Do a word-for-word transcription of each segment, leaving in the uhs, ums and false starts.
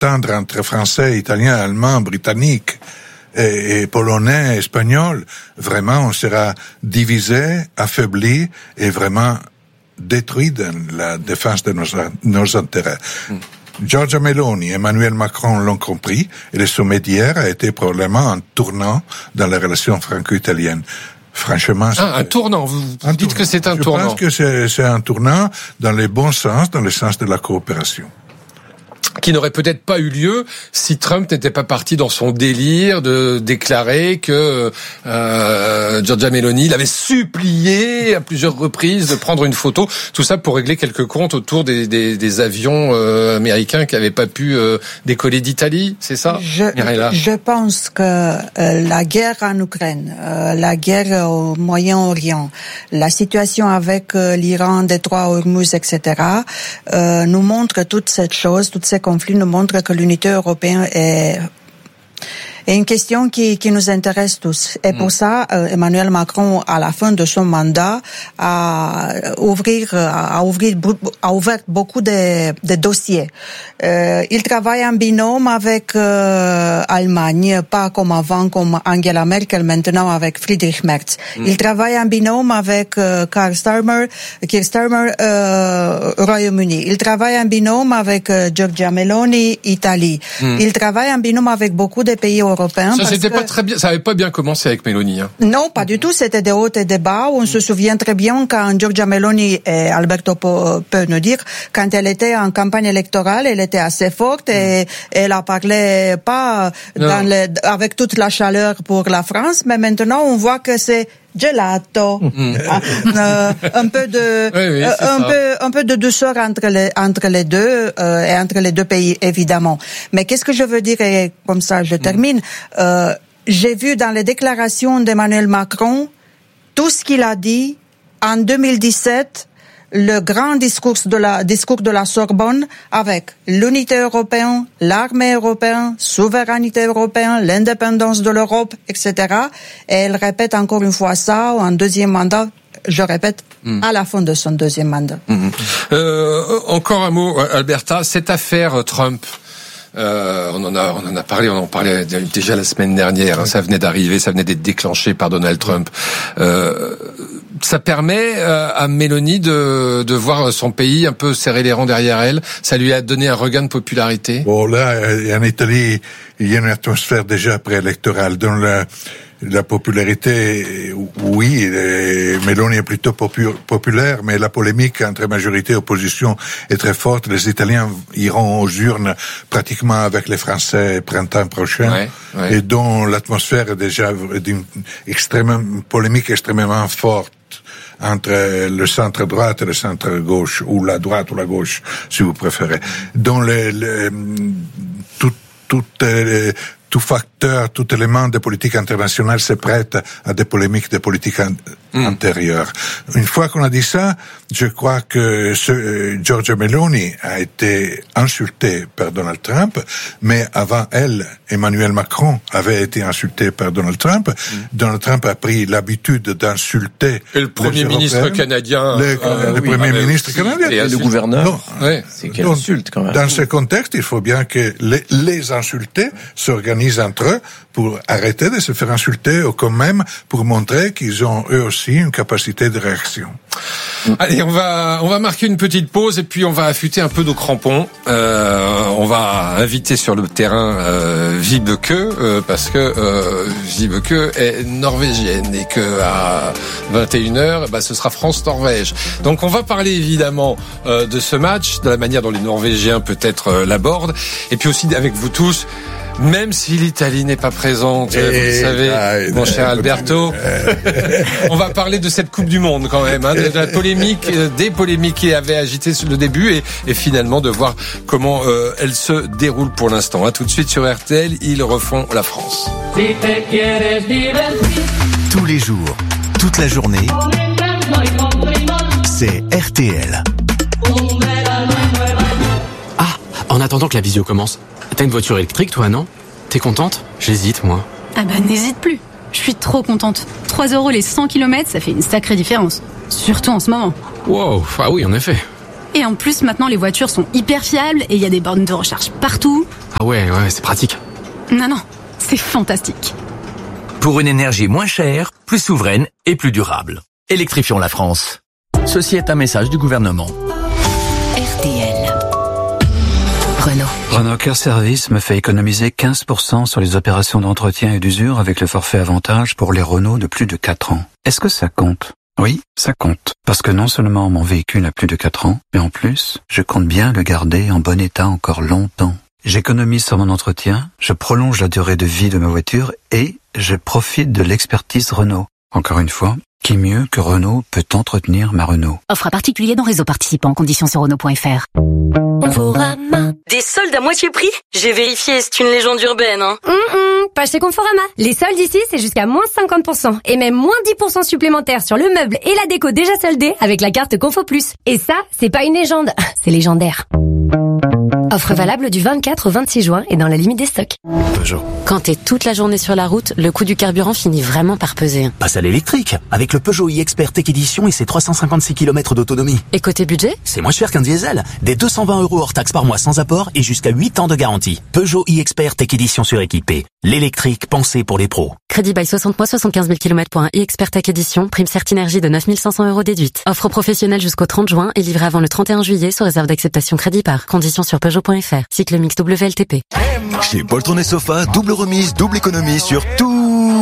s'entendre entre Français, Italiens, Allemands, Britanniques et, et Polonais, Espagnols, vraiment on sera divisé, affaibli et vraiment détruit dans la défense de nos, nos intérêts. Mm. Giorgia Meloni et Emmanuel Macron l'ont compris et le sommet d'hier a été probablement un tournant dans les relations franco-italiennes. Franchement, ah, un tournant. Vous, vous un dites tournant. que c'est un Je tournant. Je pense que c'est, c'est un tournant dans le bon sens, dans le sens de la coopération. Qui n'aurait peut-être pas eu lieu si Trump n'était pas parti dans son délire de déclarer que euh, Giorgia Meloni l'avait supplié à plusieurs reprises de prendre une photo. Tout ça pour régler quelques comptes autour des, des, des avions euh, américains qui n'avaient pas pu euh, décoller d'Italie, c'est ça, je, je pense que euh, la guerre en Ukraine, euh, la guerre au Moyen-Orient, la situation avec euh, l'Iran, Détroit, Hormuz, et cetera, euh, nous montrent toutes ces choses, toutes ces conflit nous montre que l'unité européenne est est une question qui, qui nous intéresse tous. Et pour ça, euh, Emmanuel Macron, à la fin de son mandat, a ouvrir, a ouvrir, a ouvert beaucoup de, de dossiers. Euh, il travaille en binôme avec euh, Allemagne, pas comme avant, comme Angela Merkel, maintenant avec Friedrich Merz. Mm. Il travaille en binôme avec euh, Keir Starmer, Keir Starmer, euh, Royaume-Uni. Il travaille en binôme avec euh, Giorgia Meloni, Italie. Mm. Il travaille en binôme avec beaucoup de pays européens. Ça, c'était que... pas très bien, ça avait pas bien commencé avec Meloni, hein. Non, pas du tout. C'était des hauts et des bas. On mm. se souvient très bien quand Giorgia Meloni, et Alberto peut nous dire, quand elle était en campagne électorale, elle était assez forte mm. et elle a parlé pas dans les, avec toute la chaleur pour la France, mais maintenant on voit que c'est gelato, mm. euh, un peu de, oui, oui, euh, un ça. peu, un peu de douceur entre les entre les deux euh, et entre les deux pays évidemment. Mais qu'est-ce que je veux dire, et comme ça je termine. Mm. Euh, j'ai vu dans les déclarations d'Emmanuel Macron tout ce qu'il a dit en deux mille dix-sept. Le grand discours de la discours de la Sorbonne avec l'unité européenne, l'armée européenne, souveraineté européenne, l'indépendance de l'Europe, et cetera. Et elle répète encore une fois ça en deuxième mandat. Je répète, mmh. à la fin de son deuxième mandat. Mmh. Euh, encore un mot, Alberta, cette affaire Trump. Euh, on en a, on en a parlé, on en parlait déjà la semaine dernière. Hein, ça venait d'arriver, ça venait d'être déclenché par Donald Trump. Euh, ça permet euh, à Meloni de, de voir son pays un peu serrer les rangs derrière elle. Ça lui a donné un regain de popularité. Bon, là, en Italie, il y a une atmosphère déjà préélectorale. Dans la, la popularité, oui, Meloni est plutôt popu- populaire, mais la polémique entre majorité et opposition est très forte. Les Italiens iront aux urnes pratiquement avec les Français printemps prochain, ouais, ouais. Et dont l'atmosphère est déjà d'une extrêmement polémique extrêmement forte entre le centre droite et le centre gauche, ou la droite ou la gauche, si vous préférez. Dont les, les tout, tout, les, tout facteur, tout élément de politique internationale se prête à des polémiques de politique an- mmh. antérieure. Une fois qu'on a dit ça, je crois que ce, euh, Giorgia Meloni a été insultée par Donald Trump, mais avant elle, Emmanuel Macron avait été insulté par Donald Trump. Mmh. Donald Trump a pris l'habitude d'insulter et le Premier ministre canadien, le, euh, le oui, Premier euh, ministre canadien, et le gouverneur. Non, ouais, c'est quelle donc, insulte quand même. Dans ce contexte, il faut bien que les, les insultés s'organisent entre eux pour arrêter de se faire insulter, ou quand même pour montrer qu'ils ont eux aussi une capacité de réaction. Allez, on va on va marquer une petite pause et puis on va affûter un peu nos crampons. Euh, on va inviter sur le terrain euh, Vibeke euh, parce que euh, Vibeke est norvégienne et que à vingt et une heures, bah, ce sera France-Norvège. Donc on va parler évidemment euh, de ce match, de la manière dont les Norvégiens peut-être euh, l'abordent, et puis aussi avec vous tous. Même si l'Italie n'est pas présente, et vous le savez, ah, mon cher Alberto, on va parler de cette Coupe du Monde quand même, hein, de la polémique, des polémiques qui avaient agité sur le début, et, et finalement de voir comment euh, elle se déroule pour l'instant. À tout de suite sur R T L, ils refont la France. Tous les jours, toute la journée, c'est R T L. Ah, en attendant que la visio commence. T'as une voiture électrique, toi, non? T'es contente? J'hésite, moi. Ah bah, n'hésite plus. Je suis trop contente. trois euros les cent kilomètres, ça fait une sacrée différence. Surtout en ce moment. Wow, ah oui, en effet. Et en plus, maintenant, les voitures sont hyper fiables et il y a des bornes de recharge partout. Ah ouais, ouais, c'est pratique. Non, non, c'est fantastique. Pour une énergie moins chère, plus souveraine et plus durable. Électrifions la France. Ceci est un message du gouvernement. R T L. Renault. Renault Care Service me fait économiser quinze pour cent sur les opérations d'entretien et d'usure avec le forfait avantage pour les Renault de plus de quatre ans. Est-ce que ça compte? Oui, ça compte. Parce que non seulement mon véhicule a plus de quatre ans, mais en plus, je compte bien le garder en bon état encore longtemps. J'économise sur mon entretien, je prolonge la durée de vie de ma voiture et je profite de l'expertise Renault. Encore une fois, qui mieux que Renault peut entretenir ma Renault? Offre à particulier dans réseau participant. Conditions sur Renault point F R. Conforama. Des soldes à moitié prix? J'ai vérifié, c'est une légende urbaine, hein. Hum, hum, pas chez Conforama. Les soldes ici, c'est jusqu'à moins cinquante pour cent. Et même moins dix pour cent supplémentaires sur le meuble et la déco déjà soldés avec la carte Confo Plus. Et ça, c'est pas une légende, c'est légendaire. Offre valable du vingt-quatre au vingt-six juin et dans la limite des stocks. Peugeot. Quand t'es toute la journée sur la route, le coût du carburant finit vraiment par peser. Passe à l'électrique, avec le Peugeot e-Expert Tech Edition et ses trois cent cinquante-six kilomètres d'autonomie. Et côté budget? C'est moins cher qu'un diesel. Des deux cent vingt euros hors taxe par mois sans apport et jusqu'à huit ans de garantie. Peugeot e-Expert Tech Edition suréquipé. L'électrique pensé pour les pros. Crédit by soixante mois, soixante-quinze mille kilomètres pour un e-Expert Tech Edition. Prime Certinergie de neuf mille cinq cents euros déduite. Offre professionnelle jusqu'au trente juin et livrée avant le trente et un juillet sous réserve d'acceptation crédit par. Conditions sur Peugeot point F R. Cycle mix W L T P. Chez Poltron et Sofa, double remise, double économie sur tous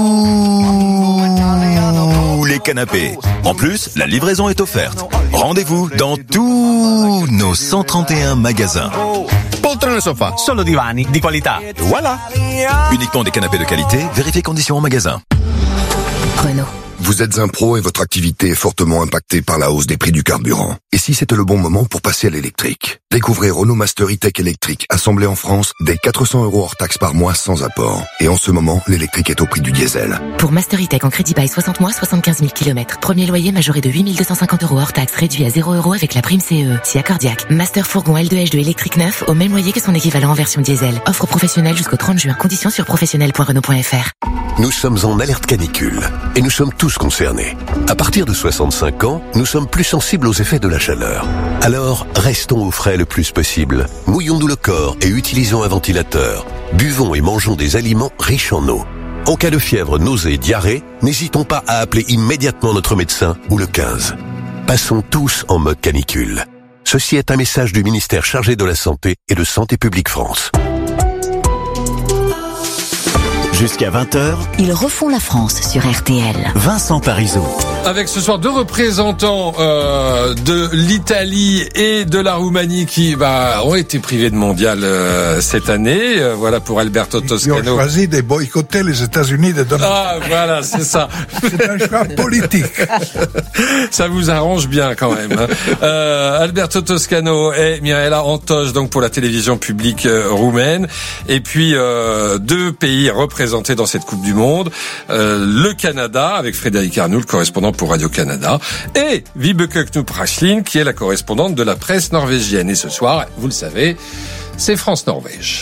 les canapés. En plus, la livraison est offerte. Rendez-vous dans tous nos cent trente et un magasins. Poltron et Sofa, solo divani di qualità. Voilà. Uniquement des canapés de qualité, vérifiez conditions en magasin. Renault. Vous êtes un pro et votre activité est fortement impactée par la hausse des prix du carburant. Et si c'était le bon moment pour passer à l'électrique? Découvrez Renault Master E-Tech électrique, assemblé en France, dès quatre cents euros hors taxe par mois sans apport. Et en ce moment, l'électrique est au prix du diesel. Pour Master E-Tech en crédit bail soixante mois, soixante-quinze mille kilomètres. Premier loyer majoré de huit mille deux cent cinquante euros hors taxe, réduit à zéro euros avec la prime C E. Si accordiaque. Master fourgon L deux H deux électrique neuf, au même loyer que son équivalent en version diesel. Offre professionnelle jusqu'au trente juin. Conditions sur professionnel point renault point F R. Nous sommes en alerte canicule et nous sommes tous concernés. À partir de soixante-cinq ans, nous sommes plus sensibles aux effets de la chaleur. Alors, restons au frais le plus possible. Mouillons-nous le corps et utilisons un ventilateur. Buvons et mangeons des aliments riches en eau. En cas de fièvre, nausée, diarrhée, n'hésitons pas à appeler immédiatement notre médecin ou le quinze. Passons tous en mode canicule. Ceci est un message du ministère chargé de la Santé et de Santé publique France. Jusqu'à vingt heures, Ils refont la France sur R T L. Vincent Parisot. Avec ce soir deux représentants euh, de l'Italie et de la Roumanie qui bah, ont été privés de mondial euh, cette année. Euh, voilà pour Alberto Toscano. Ils ont choisi de boycotter les États-Unis de Donald Ah voilà, c'est ça. C'est un choix politique. Ça vous arrange bien quand même. Hein. Euh, Alberto Toscano et Mirela Antosh donc pour la télévision publique euh, roumaine. Et puis euh, deux pays représentés dans cette Coupe du Monde. Euh, le Canada avec Frédéric Arnould, correspondant pour Radio-Canada, et Vibeke Knut-Raslin, qui est la correspondante de la presse norvégienne. Et ce soir, vous le savez, c'est France-Norvège.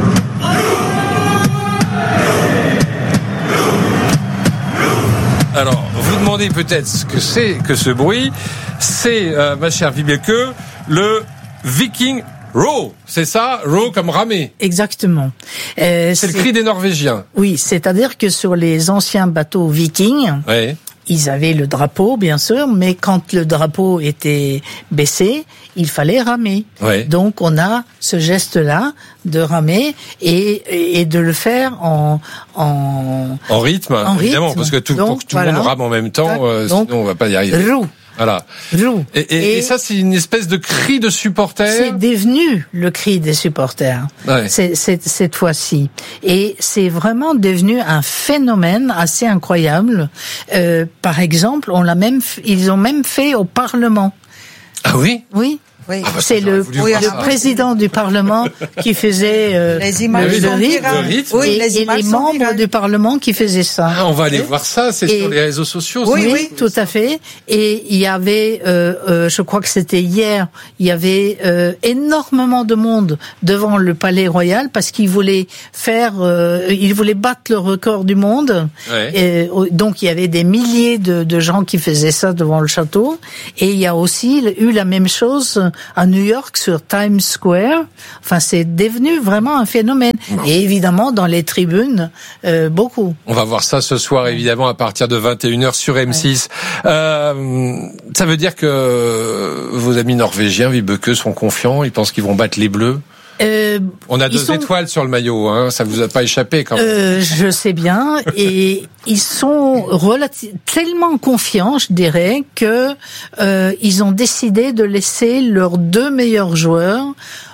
Alors, vous demandez peut-être ce que c'est que ce bruit. C'est, euh, ma chère Vibeke, le Viking Row, c'est ça? Row comme ramer. Exactement. Euh, c'est, c'est le cri des Norvégiens. Oui, c'est-à-dire que sur les anciens bateaux vikings, ouais. Ils avaient le drapeau, bien sûr, mais quand le drapeau était baissé, il fallait ramer. Ouais. Donc, on a ce geste-là de ramer et, et de le faire en en, en rythme, en évidemment, rythme. parce que tout, donc, pour que tout voilà. le monde rame en même temps, euh, donc, sinon on va pas y arriver. Roue. Voilà. Roue. Et, et, et, et ça, c'est une espèce de cri de supporters. C'est devenu le cri des supporters. Ouais. C'est, c'est, cette fois-ci. Et c'est vraiment devenu un phénomène assez incroyable. Euh, par exemple, on l'a même, ils ont même fait au Parlement. Ah oui? Oui. Oui. Ah bah c'est le, le président du Parlement qui faisait euh, les images le rythme, rythme. Oui, et les, et les membres virales. du Parlement qui faisaient ça. Ah, on va aller voir ça, c'est et, sur les réseaux sociaux. Oui, ça. oui, tout à fait. Et il y avait, euh, euh, je crois que c'était hier, il y avait euh, énormément de monde devant le Palais Royal parce qu'ils voulaient faire, euh, ils voulaient battre le record du monde. Ouais. Et, donc il y avait des milliers de, de gens qui faisaient ça devant le château. Et il y a aussi eu la même chose à New York sur Times Square. Enfin, c'est devenu vraiment un phénomène. Non. Et évidemment, dans les tribunes, euh, beaucoup. On va voir ça ce soir, évidemment, à partir de vingt et une heures sur M six. Ouais. Euh, ça veut dire que vos amis norvégiens, Vibeke, sont confiants. Ils pensent qu'ils vont battre les Bleus. Euh, On a deux sont... étoiles sur le maillot, hein. Ça vous a pas échappé quand même. Euh, je sais bien, et ils sont relati- tellement confiants, je dirais, que euh, ils ont décidé de laisser leurs deux meilleurs joueurs,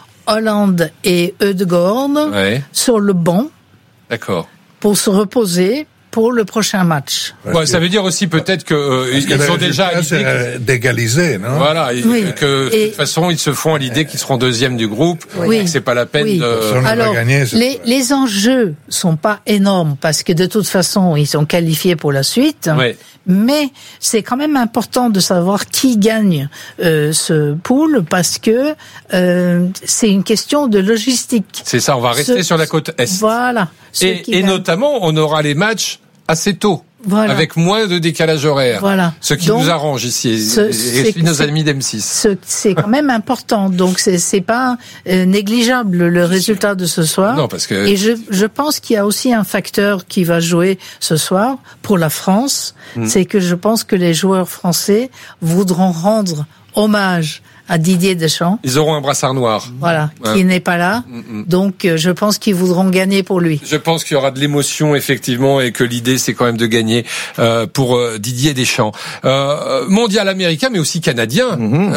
Holland et Ødegaard, ouais. sur le banc. D'accord. Pour se reposer pour le prochain match. Ouais, ça veut dire aussi peut-être que euh, ils sont déjà à l'idée que... d'égaliser, non? Voilà, oui. que de et... toute façon ils se font à l'idée qu'ils seront deuxième du groupe, oui. et que c'est pas la peine oui. de. Alors, gagner, les les enjeux sont pas énormes parce que de toute façon ils sont qualifiés pour la suite. Ouais. Mais c'est quand même important de savoir qui gagne euh, ce pool parce que euh, c'est une question de logistique. C'est ça, on va rester ce... sur la côte Est. Voilà. Et, et notamment, on aura les matchs assez tôt. Voilà. Avec moins de décalage horaire. Voilà. Ce qui Donc, nous arrange ici. Ce, et, et nos amis d'M six. Ce, c'est quand même important. Donc, c'est, c'est pas euh, négligeable le résultat de ce soir. Non, parce que. Et je, je pense qu'il y a aussi un facteur qui va jouer ce soir pour la France. Hum. C'est que je pense que les joueurs français voudront rendre hommage à Didier Deschamps. Ils auront un brassard noir. Voilà, ouais. qui n'est pas là. Mm-hmm. Donc, euh, je pense qu'ils voudront gagner pour lui. Je pense qu'il y aura de l'émotion, effectivement, et que l'idée, c'est quand même de gagner euh, pour euh, Didier Deschamps. Euh, mondial américain, mais aussi canadien. Mm-hmm.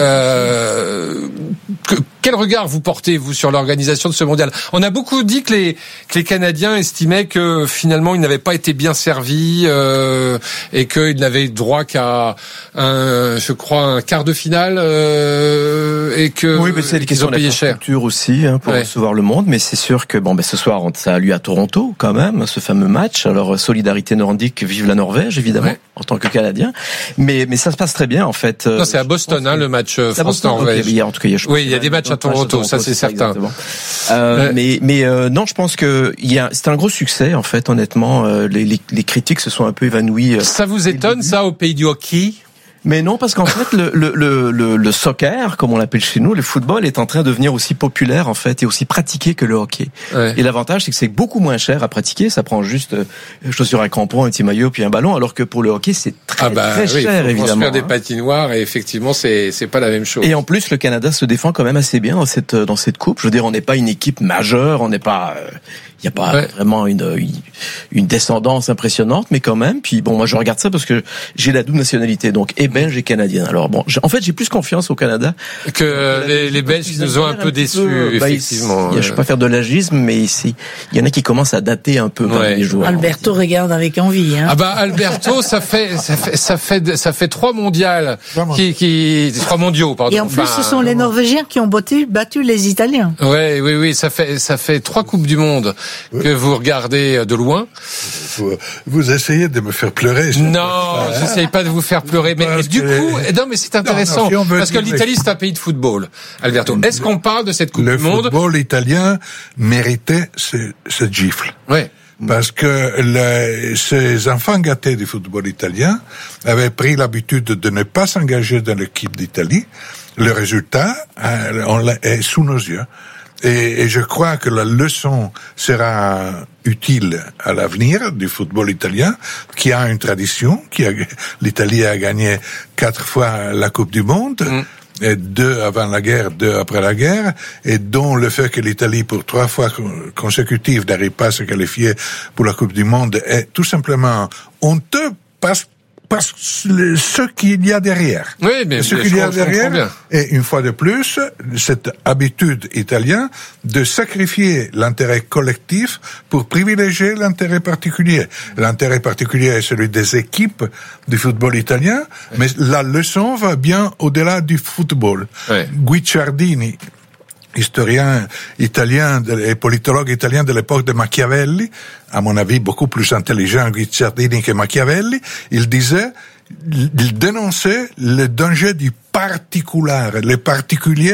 Euh, que, quel regard vous portez, vous, sur l'organisation de ce mondial? On a beaucoup dit que les, que les Canadiens estimaient que, finalement, ils n'avaient pas été bien servis euh, et qu'ils n'avaient droit qu'à, un, je crois, un quart de finale euh, et que oui, mais c'est une question d'infrastructure aussi hein, pour ouais. recevoir le monde. Mais c'est sûr que bon, ben ce soir ça a lieu à Toronto quand même, ce fameux match. Alors solidarité nordique, vive la Norvège évidemment ouais. en tant que Canadien. Mais mais ça se passe très bien en fait. Non, c'est à Boston hein, le match France-Norvège. Okay, en tout cas, il y a, oui, il y a des matchs à Toronto, Toronto, ça c'est certain. Euh, ouais. Mais mais euh, non, je pense que il y a c'est un gros succès en fait. Honnêtement, euh, les, les les critiques se sont un peu évanouies. Ça vous étonne ça au pays du hockey? Mais non, parce qu'en fait, le, le, le, le soccer, comme on l'appelle chez nous, le football est en train de devenir aussi populaire, en fait, et aussi pratiqué que le hockey. Ouais. Et l'avantage, c'est que c'est beaucoup moins cher à pratiquer. Ça prend juste euh, chaussures à crampons, un petit maillot, puis un ballon, alors que pour le hockey, c'est très, ah bah, très oui, cher, faut évidemment. Construire des patinoires, et effectivement, c'est, c'est pas la même chose. Et en plus, le Canada se défend quand même assez bien dans cette, dans cette coupe. Je veux dire, on n'est pas une équipe majeure, on n'est pas... Euh, il n'y a pas ouais. vraiment une, une une descendance impressionnante, mais quand même. Puis bon, moi je regarde ça parce que j'ai la double nationalité, donc et belge et canadien. Alors bon, en fait j'ai plus confiance au Canada que euh, les, les Belges qui nous ont un peu déçus. Peu, bah, effectivement, il, il, je ne vais pas faire de l'agisme, mais ici il y en a qui commencent à dater un peu ouais. les joueurs. Alberto regarde avec envie. Hein. Ah bah Alberto, ça fait ça fait ça fait ça fait trois mondiales, qui qui trois mondiaux pardon. Et en plus, enfin, ce sont les Norvégiens qui ont battu battu les Italiens. Ouais, oui, oui, ça fait ça fait trois coupes du monde. Que vous regardez de loin. Vous, vous essayez de me faire pleurer. Non, je n'essaye pas de vous faire pleurer. Mais du coup, les... non, mais c'est intéressant. Non, non, si parce que l'Italie, c'est un pays de football. Alberto, est-ce qu'on parle de cette Coupe le du Monde? Le football italien méritait cette gifle. Oui. Parce que les, ces enfants gâtés du football italien avaient pris l'habitude de ne pas s'engager dans l'équipe d'Italie. Le résultat on est sous nos yeux. Et, et je crois que la leçon sera utile à l'avenir du football italien, qui a une tradition, qui a, l'Italie a gagné quatre fois la Coupe du Monde, mm. et deux avant la guerre, deux après la guerre, et dont le fait que l'Italie, pour trois fois consécutives, n'arrive pas à se qualifier pour la Coupe du Monde est tout simplement honteux parce Parce que ce qu'il y a derrière. Oui, mais ce qu'il y a derrière, et une fois de plus, cette habitude italienne de sacrifier l'intérêt collectif pour privilégier l'intérêt particulier. L'intérêt particulier est celui des équipes du football italien, oui. mais la leçon va bien au-delà du football. Oui. Guicciardini, historien italien et politologue italien de l'époque de Machiavelli, à mon avis beaucoup plus intelligent Guicciardini que Machiavelli, il disait, il dénonçait le danger du particulier. Les particuliers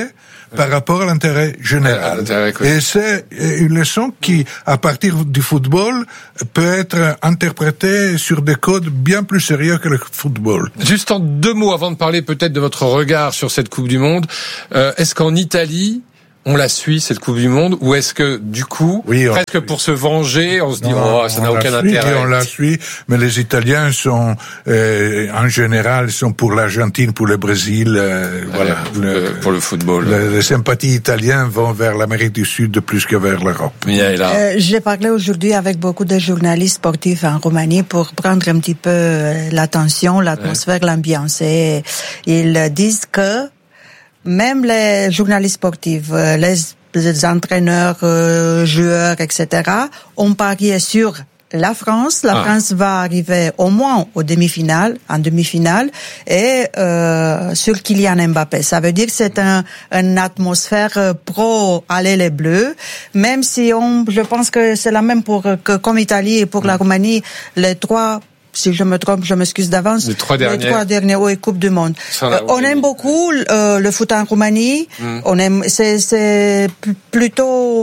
par rapport à l'intérêt général. l'intérêt Et c'est une leçon qui, à partir du football, peut être interprétée sur des codes bien plus sérieux que le football. Juste en deux mots avant de parler peut-être de votre regard sur cette Coupe du Monde, euh, est-ce qu'en Italie, on la suit, cette Coupe du Monde, ou est-ce que, du coup, oui, on... presque pour se venger, on se dit, non, oh, ça n'a aucun suit, intérêt. On la suit, mais les Italiens sont, euh, en général, sont pour l'Argentine, pour le Brésil, euh, ah, voilà. Le, pour le football. Le, les sympathies italiennes vont vers l'Amérique du Sud plus que vers l'Europe. Euh, j'ai parlé aujourd'hui avec beaucoup de journalistes sportifs en Roumanie pour prendre un petit peu l'attention, l'atmosphère, ouais. l'ambiance. Et ils disent que même les journalistes sportifs, les, les entraîneurs, euh, joueurs, et cetera, ont parié sur la France. La ah. France va arriver au moins aux demi-finales, en demi-finale, et euh, sur Kylian Mbappé. Ça veut dire que c'est un, une atmosphère pro aller les Bleus, même si on, je pense que c'est la même pour que comme Italie et pour mmh. la Roumanie, les trois. Si je me trompe, je m'excuse d'avance. Les trois dernières. Les trois dernières, oui, Coupe du Monde. Euh, on aime beaucoup euh, le foot en Roumanie. Mm. On aime, c'est, c'est plutôt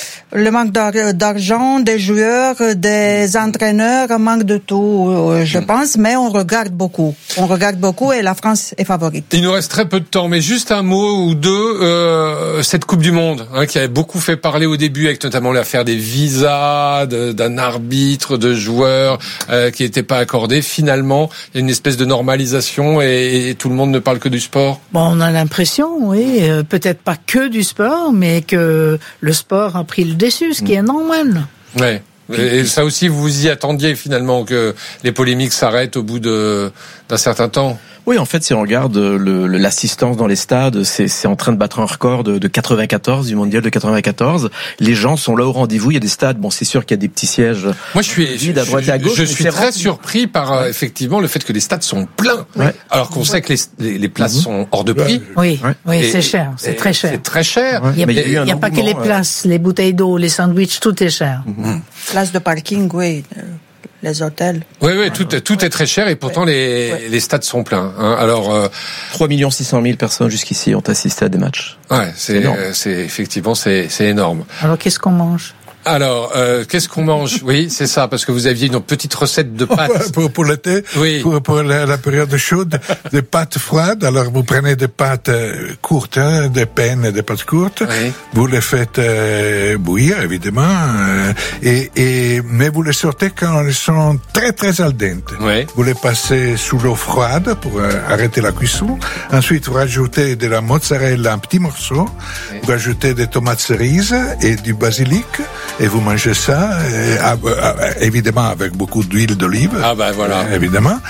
le manque d'argent, des joueurs, des entraîneurs, un manque de tout, je pense, mais on regarde beaucoup. On regarde beaucoup et la France est favorite. Il nous reste très peu de temps, mais juste un mot ou deux, euh, cette Coupe du Monde, hein, qui avait beaucoup fait parler au début, avec notamment l'affaire des visas, de, d'un arbitre, de joueurs euh, qui n'étaient pas accordés. Finalement, il y a une espèce de normalisation et, et tout le monde ne parle que du sport. Bon, on a l'impression, oui, euh, peut-être pas que du sport, mais que le sport a pris le dessus, ce qui est normal. Ouais. Et ça aussi, vous vous y attendiez finalement que les polémiques s'arrêtent au bout de, d'un certain temps? Oui, en fait, si on regarde le, le, l'assistance dans les stades, c'est, c'est en train de battre un record de, de quatre-vingt-quatorze, du mondial de quatre-vingt-quatorze. Les gens sont là au rendez-vous. Il y a des stades. Bon, c'est sûr qu'il y a des petits sièges. Moi, je suis, je, à droite et à gauche, je suis très rempli. surpris par euh, effectivement le fait que les stades sont pleins, ouais. alors qu'on sait que les, les, les places mmh. sont hors de prix. Oui, ouais. oui, et, c'est cher, c'est très cher. C'est très cher. Ouais. Il n'y a, il y a, il y a pas que les places, euh... les bouteilles d'eau, les sandwichs, tout est cher. Mmh. Place de parking, oui. Les hôtels. Oui, oui, tout, tout est très cher et pourtant les, ouais. les stades sont pleins. Hein. Alors, euh, trois millions six cent mille personnes jusqu'ici ont assisté à des matchs. Ouais, c'est, c'est, c'est effectivement c'est, c'est énorme. Alors, qu'est-ce qu'on mange? Alors, euh, qu'est-ce qu'on mange? Oui, c'est ça, parce que vous aviez une petite recette de pâtes. pour, pour l'été, oui. pour, pour la, la période chaude, des pâtes froides. Alors, vous prenez des pâtes courtes, hein, des peines et des pâtes courtes. Oui. Vous les faites euh, bouillir, évidemment, euh, et, et, mais vous les sortez quand elles sont très, très al dente. Oui. Vous les passez sous l'eau froide pour euh, arrêter la cuisson. Ensuite, vous rajoutez de la mozzarella en petits morceaux. Oui. Vous rajoutez des tomates cerises et du basilic. Et vous mangez ça, et, euh, évidemment avec beaucoup d'huile d'olive. Ah ben voilà. Euh, évidemment.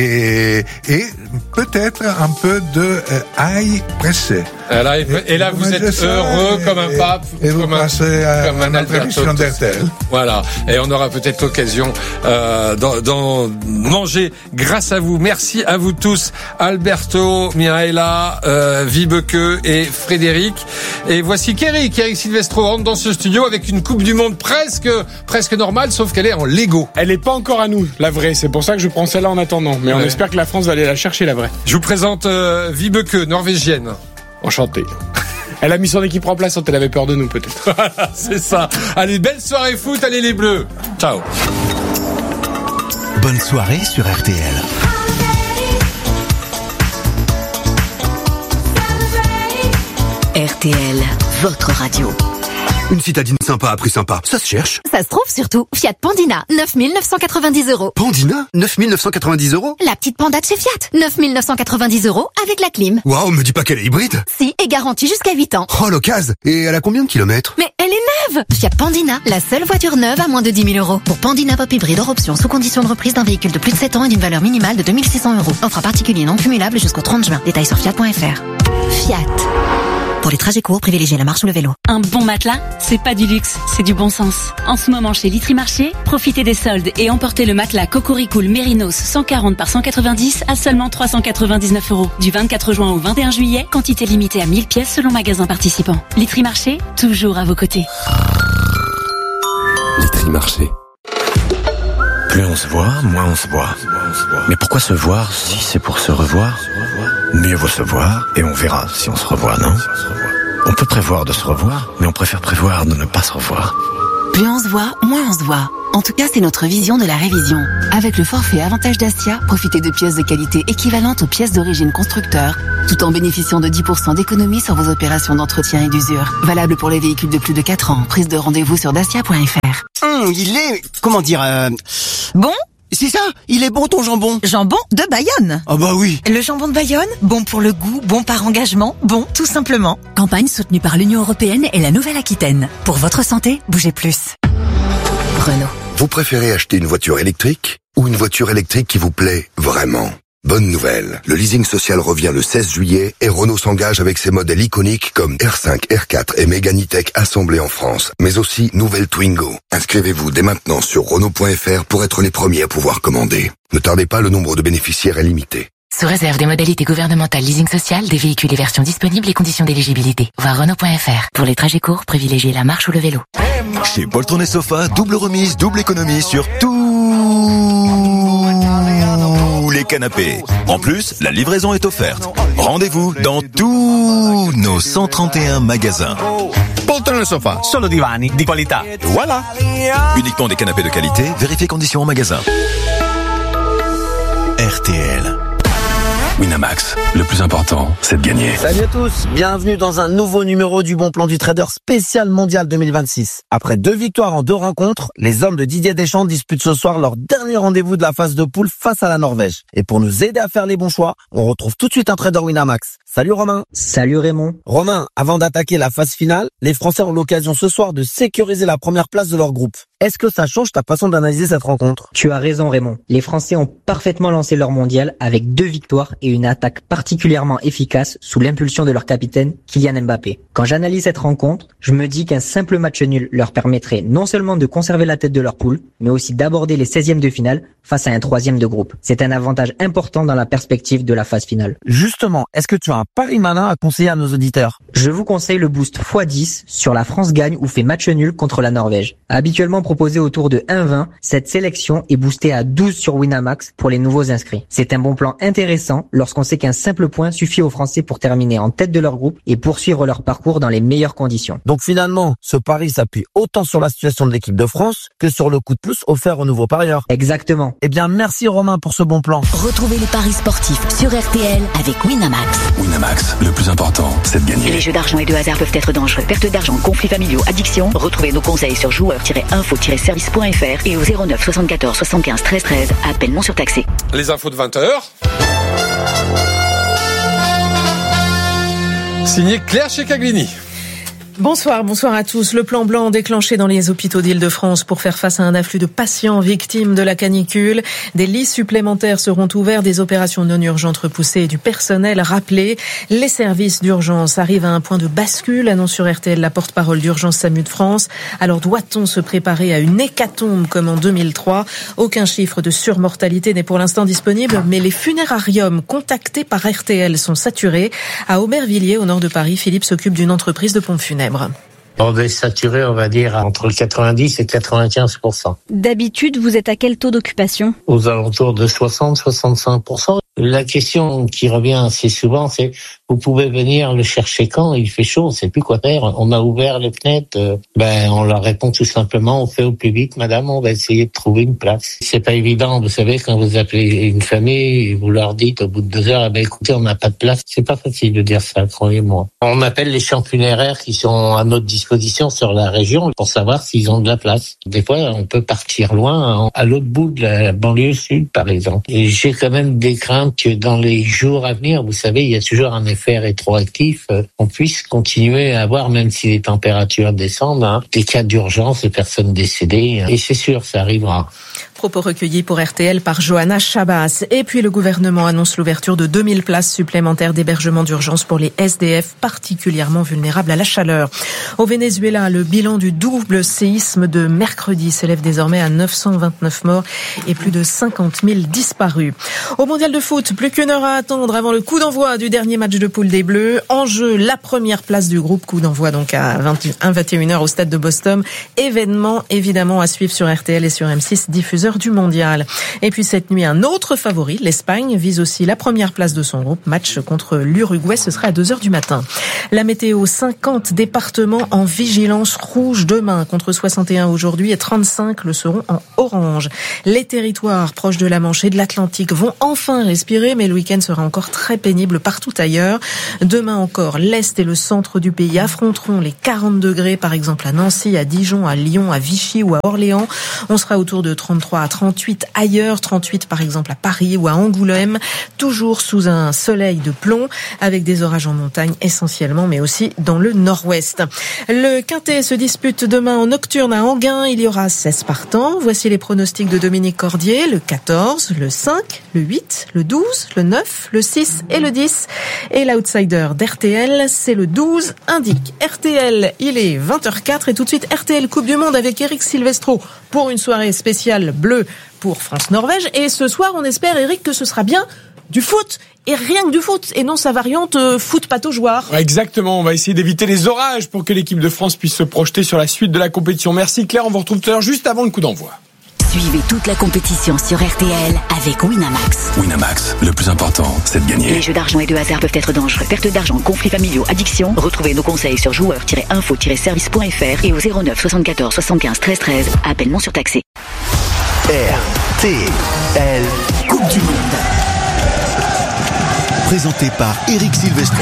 Et, et peut-être un peu de euh, ail pressé. Et là, et, et là vous, vous êtes heureux et, comme un pape. Et vous comme passez un, à, comme un émission d'Hertel. Voilà. Et on aura peut-être l'occasion euh, d'en, d'en manger grâce à vous. Merci à vous tous, Alberto, Mihaela, euh, Vibeke et Frédéric. Et voici Kerry, Kerry Silvestro rentre dans ce studio avec une Coupe du Monde presque presque normale, sauf qu'elle est en Lego. Elle est pas encore à nous, la vraie. C'est pour ça que je prends celle-là en attendant. Mais ouais. on espère que la France va aller la chercher, la vraie. Je vous présente euh, Vibeke, norvégienne. Enchanté. Elle a mis son équipe remplaçante, elle avait peur de nous peut-être. Voilà, c'est ça. Allez, belle soirée foot, allez les Bleus. Ciao. Bonne soirée sur R T L. R T L, votre radio. Une citadine sympa à prix sympa, ça se cherche. Ça se trouve surtout. Fiat Pandina, neuf mille neuf cent quatre-vingt-dix euros. Pandina, neuf mille neuf cent quatre-vingt-dix euros. La petite Panda de chez Fiat, neuf mille neuf cent quatre-vingt-dix euros avec la clim. Waouh, me dis pas qu'elle est hybride. Si, et garantie jusqu'à huit ans. Oh, l'occasion. Et elle a combien de kilomètres? Mais elle est neuve. Fiat Pandina, la seule voiture neuve à moins de dix mille euros. Pour Pandina Pop Hybride hors option, sous condition de reprise d'un véhicule de plus de sept ans et d'une valeur minimale de deux mille six cents euros. Offre à particulier non cumulable jusqu'au trente juin. Détails sur fiat point f r. Fiat. Pour les trajets courts, privilégiez la marche ou le vélo. Un bon matelas, c'est pas du luxe, c'est du bon sens. En ce moment chez Litry Marché, profitez des soldes et emportez le matelas Cocoricool Mérinos cent quarante par cent quatre-vingt-dix à seulement trois cent quatre-vingt-dix-neuf euros. Du vingt-quatre juin au vingt et un juillet, quantité limitée à mille pièces selon magasin participant. Litry Marché, toujours à vos côtés. Litry Marché. Plus on se voit, moins on se voit. Mais pourquoi se voir si c'est pour se revoir? Mieux vaut se voir et on verra si on se revoit, non? On peut prévoir de se revoir, mais on préfère prévoir de ne pas se revoir. Plus on se voit, moins on se voit. En tout cas, c'est notre vision de la révision. Avec le forfait Avantage Dacia, profitez de pièces de qualité équivalentes aux pièces d'origine constructeur, tout en bénéficiant de dix pour cent d'économie sur vos opérations d'entretien et d'usure. Valable pour les véhicules de plus de quatre ans. Prise de rendez-vous sur dacia point f r. Hum, il est... Comment dire euh... Bon ? C'est ça, il est bon ton jambon. Jambon de Bayonne. Ah bah oui. Le jambon de Bayonne, bon pour le goût, bon par engagement, bon tout simplement. Campagne soutenue par l'Union Européenne et la Nouvelle-Aquitaine. Pour votre santé, bougez plus. Renault. Vous préférez acheter une voiture électrique ou une voiture électrique qui vous plaît vraiment ? Bonne nouvelle, le leasing social revient le seize juillet et Renault s'engage avec ses modèles iconiques comme R cinq, R quatre et Mégane E-Tech assemblés en France, mais aussi nouvelle Twingo. Inscrivez-vous dès maintenant sur Renault point F R pour être les premiers à pouvoir commander. Ne tardez pas, le nombre de bénéficiaires est limité. Sous réserve des modalités gouvernementales leasing social, des véhicules et versions disponibles et conditions d'éligibilité. Voir Renault point F R. Pour les trajets courts, privilégiez la marche ou le vélo. Chez Poltron et Sofa, double remise, double économie sur tous les canapés. En plus, la livraison est offerte. Rendez-vous dans tous nos cent trente et un magasins. Poltron et Sofa, solo divani di qualità. Voilà. Uniquement des canapés de qualité, vérifiez conditions en magasin. R T L. Winamax, le plus important, c'est de gagner. Salut à tous, bienvenue dans un nouveau numéro du Bon Plan du Trader spécial mondial deux mille vingt-six. Après deux victoires en deux rencontres, les hommes de Didier Deschamps disputent ce soir leur dernier rendez-vous de la phase de poule face à la Norvège. Et pour nous aider à faire les bons choix, on retrouve tout de suite un trader Winamax. Salut Romain. Salut Raymond. Romain, avant d'attaquer la phase finale, les Français ont l'occasion ce soir de sécuriser la première place de leur groupe. Est-ce que ça change ta façon d'analyser cette rencontre ? Tu as raison Raymond. Les Français ont parfaitement lancé leur mondial avec deux victoires et une attaque particulièrement efficace sous l'impulsion de leur capitaine Kylian Mbappé. Quand j'analyse cette rencontre, je me dis qu'un simple match nul leur permettrait non seulement de conserver la tête de leur poule, mais aussi d'aborder les seizièmes de finale face à un troisième de groupe. C'est un avantage important dans la perspective de la phase finale. Justement, est-ce que tu as un pari malin à conseiller à nos auditeurs ? Je vous conseille le boost fois dix sur la France gagne ou fait match nul contre la Norvège. Habituellement proposé autour de un virgule vingt, cette sélection est boostée à douze sur Winamax pour les nouveaux inscrits. C'est un bon plan intéressant lorsqu'on sait qu'un simple point suffit aux Français pour terminer en tête de leur groupe et poursuivre leur parcours dans les meilleures conditions. Donc finalement, ce pari s'appuie autant sur la situation de l'équipe de France que sur le coup de pouce offert aux nouveaux parieurs. Exactement. Eh bien, merci Romain pour ce bon plan. Retrouvez les paris sportifs sur R T L avec Winamax. Winamax, le plus important, c'est de gagner. Les jeux d'argent et de hasard peuvent être dangereux. Perte d'argent, conflits familiaux, addiction. Retrouvez nos conseils sur joueurs tiret info tiret service point f r et au zéro neuf soixante-quatorze soixante-quinze treize treize. Appel non surtaxé. Les infos de vingt heures. Signé Claire Checaglini. Bonsoir, bonsoir à tous. Le plan blanc déclenché dans les hôpitaux d'Île-de-France pour faire face à un afflux de patients victimes de la canicule. Des lits supplémentaires seront ouverts, des opérations non urgentes repoussées et du personnel rappelé. Les services d'urgence arrivent à un point de bascule, annonce sur R T L la porte-parole d'Urgence SAMU de France. Alors doit-on se préparer à une hécatombe comme en deux mille trois ? Aucun chiffre de surmortalité n'est pour l'instant disponible, mais les funérariums contactés par R T L sont saturés. À Aubervilliers, au nord de Paris, Philippe s'occupe d'une entreprise de pompes funèbres. On est saturé, on va dire, entre quatre-vingt-dix et quatre-vingt-quinze pour cent. D'habitude, vous êtes à quel taux d'occupation ? Aux alentours de soixante à soixante-cinq pour cent. La question qui revient assez souvent, c'est vous pouvez venir le chercher quand il fait chaud, on sait plus quoi faire. On a ouvert les fenêtres, euh, ben on leur répond tout simplement, on fait au plus vite, madame, on va essayer de trouver une place. C'est pas évident, vous savez, quand vous appelez une famille, et vous leur dites au bout de deux heures, eh ben écoutez, on n'a pas de place. C'est pas facile de dire ça, croyez-moi. On appelle les champs funéraires qui sont à notre disposition sur la région pour savoir s'ils ont de la place. Des fois, on peut partir loin, à l'autre bout de la banlieue sud, par exemple. Et j'ai quand même des craintes que dans les jours à venir, vous savez, il y a toujours un effet rétroactif, euh, on puisse continuer à avoir, même si les températures descendent, hein, des cas d'urgence de personnes décédées. Et c'est sûr, ça arrivera. Propos recueillis pour R T L par Johanna Chabas. Et puis le gouvernement annonce l'ouverture de deux mille places supplémentaires d'hébergement d'urgence pour les S D F particulièrement vulnérables à la chaleur. Au Venezuela, le bilan du double séisme de mercredi s'élève désormais à neuf cent vingt-neuf morts et plus de cinquante mille disparus. Au mondial de foot, plus qu'une heure à attendre avant le coup d'envoi du dernier match de poule des Bleus. En jeu, la première place du groupe. Coup d'envoi donc à vingt et une heures au stade de Boston. Événement évidemment à suivre sur R T L et sur M six, diffuseur heures du mondial. Et puis cette nuit, un autre favori, l'Espagne, vise aussi la première place de son groupe. Match contre l'Uruguay, ce sera à deux heures du matin. La météo, cinquante départements en vigilance rouge demain, contre soixante et un aujourd'hui, et trente-cinq le seront en orange. Les territoires proches de la Manche et de l'Atlantique vont enfin respirer, mais le week-end sera encore très pénible partout ailleurs. Demain encore, l'Est et le centre du pays affronteront les quarante degrés, par exemple à Nancy, à Dijon, à Lyon, à Vichy ou à Orléans. On sera autour de trente-trois à trente-huit ailleurs, trente-huit par exemple à Paris ou à Angoulême, toujours sous un soleil de plomb, avec des orages en montagne essentiellement, mais aussi dans le nord-ouest. Le Quintet se dispute demain en nocturne à Enghien. Il y aura seize partants. Voici les pronostics de Dominique Cordier. Le quatorze, le cinq, le huit, le douze, le neuf, le six et le dix. Et l'outsider d'R T L, c'est le douze, indique R T L. Il est vingt heures quatre et tout de suite R T L Coupe du Monde avec Eric Silvestro pour une soirée spéciale bleue pour France-Norvège. Et ce soir, on espère, Eric, que ce sera bien du foot. Et rien que du foot, et non sa variante euh, foot pato-joueur. Exactement, on va essayer d'éviter les orages pour que l'équipe de France puisse se projeter sur la suite de la compétition. Merci Claire, on vous retrouve tout à l'heure juste avant le coup d'envoi. Suivez toute la compétition sur R T L avec Winamax. Winamax, le plus important, c'est de gagner. Les jeux d'argent et de hasard peuvent être dangereux. Perte d'argent, conflits familiaux, addiction. Retrouvez nos conseils sur joueurs tiret info tiret service point f r et au zéro neuf soixante-quatorze soixante-quinze treize treize. Appel non surtaxé. R T L Coupe du Monde. Présenté par Eric Silvestro.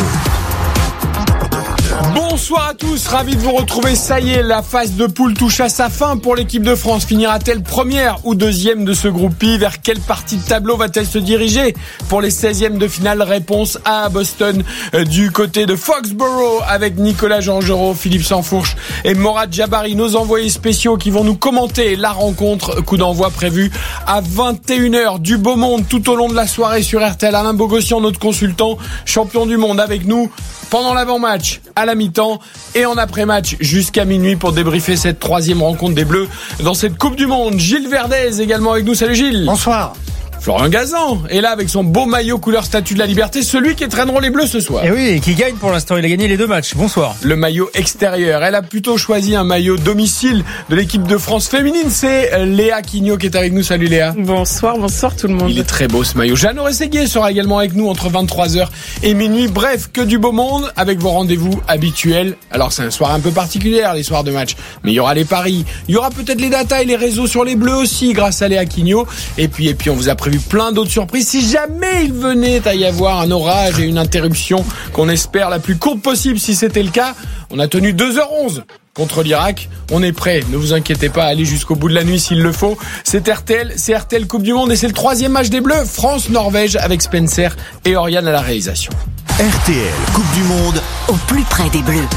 Bonsoir à tous, ravi de vous retrouver. Ça y est, la phase de poule touche à sa fin pour l'équipe de France. Finira-t-elle première ou deuxième de ce groupe I? Vers quelle partie de tableau va-t-elle se diriger pour les seizièmes de finale? Réponse à Boston, euh, du côté de Foxborough, avec Nicolas Georgerot, Philippe Sansfourche et Morad Jabari, nos envoyés spéciaux qui vont nous commenter la rencontre. Coup d'envoi prévu à vingt et une heures. Du beau monde tout au long de la soirée sur R T L. Alain Bogossian, notre consultant, champion du monde, avec nous pendant l'avant-match, à la mi-temps et en après-match jusqu'à minuit pour débriefer cette troisième rencontre des Bleus dans cette Coupe du Monde. Gilles Verdez également avec nous. Salut Gilles. Bonsoir. Florian Gazan est là avec son beau maillot couleur Statue de la Liberté, celui qui traîneront les Bleus ce soir. Et oui, et qui gagne pour l'instant, il a gagné les deux matchs. Bonsoir. Le maillot extérieur. Elle a plutôt choisi un maillot domicile de l'équipe de France féminine. C'est Léa Quignot qui est avec nous. Salut Léa. Bonsoir, bonsoir tout le monde. Il est très beau ce maillot. Jeanne Orességuier sera également avec nous entre vingt-trois heures et minuit. Bref, que du beau monde avec vos rendez-vous habituels. Alors c'est un soir un peu particulier, les soirs de match, mais il y aura les paris, il y aura peut-être les datas et les réseaux sur les Bleus aussi grâce à Léa Quignot. Et puis, et puis on vous a prévu plein d'autres surprises. Si jamais il venait à y avoir un orage et une interruption qu'on espère la plus courte possible, si c'était le cas, on a tenu deux heures onze contre l'Irak. On est prêt, ne vous inquiétez pas, allez jusqu'au bout de la nuit s'il le faut. C'est R T L, c'est R T L Coupe du Monde et c'est le troisième match des Bleus, France-Norvège avec Spencer et Oriane à la réalisation. R T L Coupe du Monde au plus près des Bleus.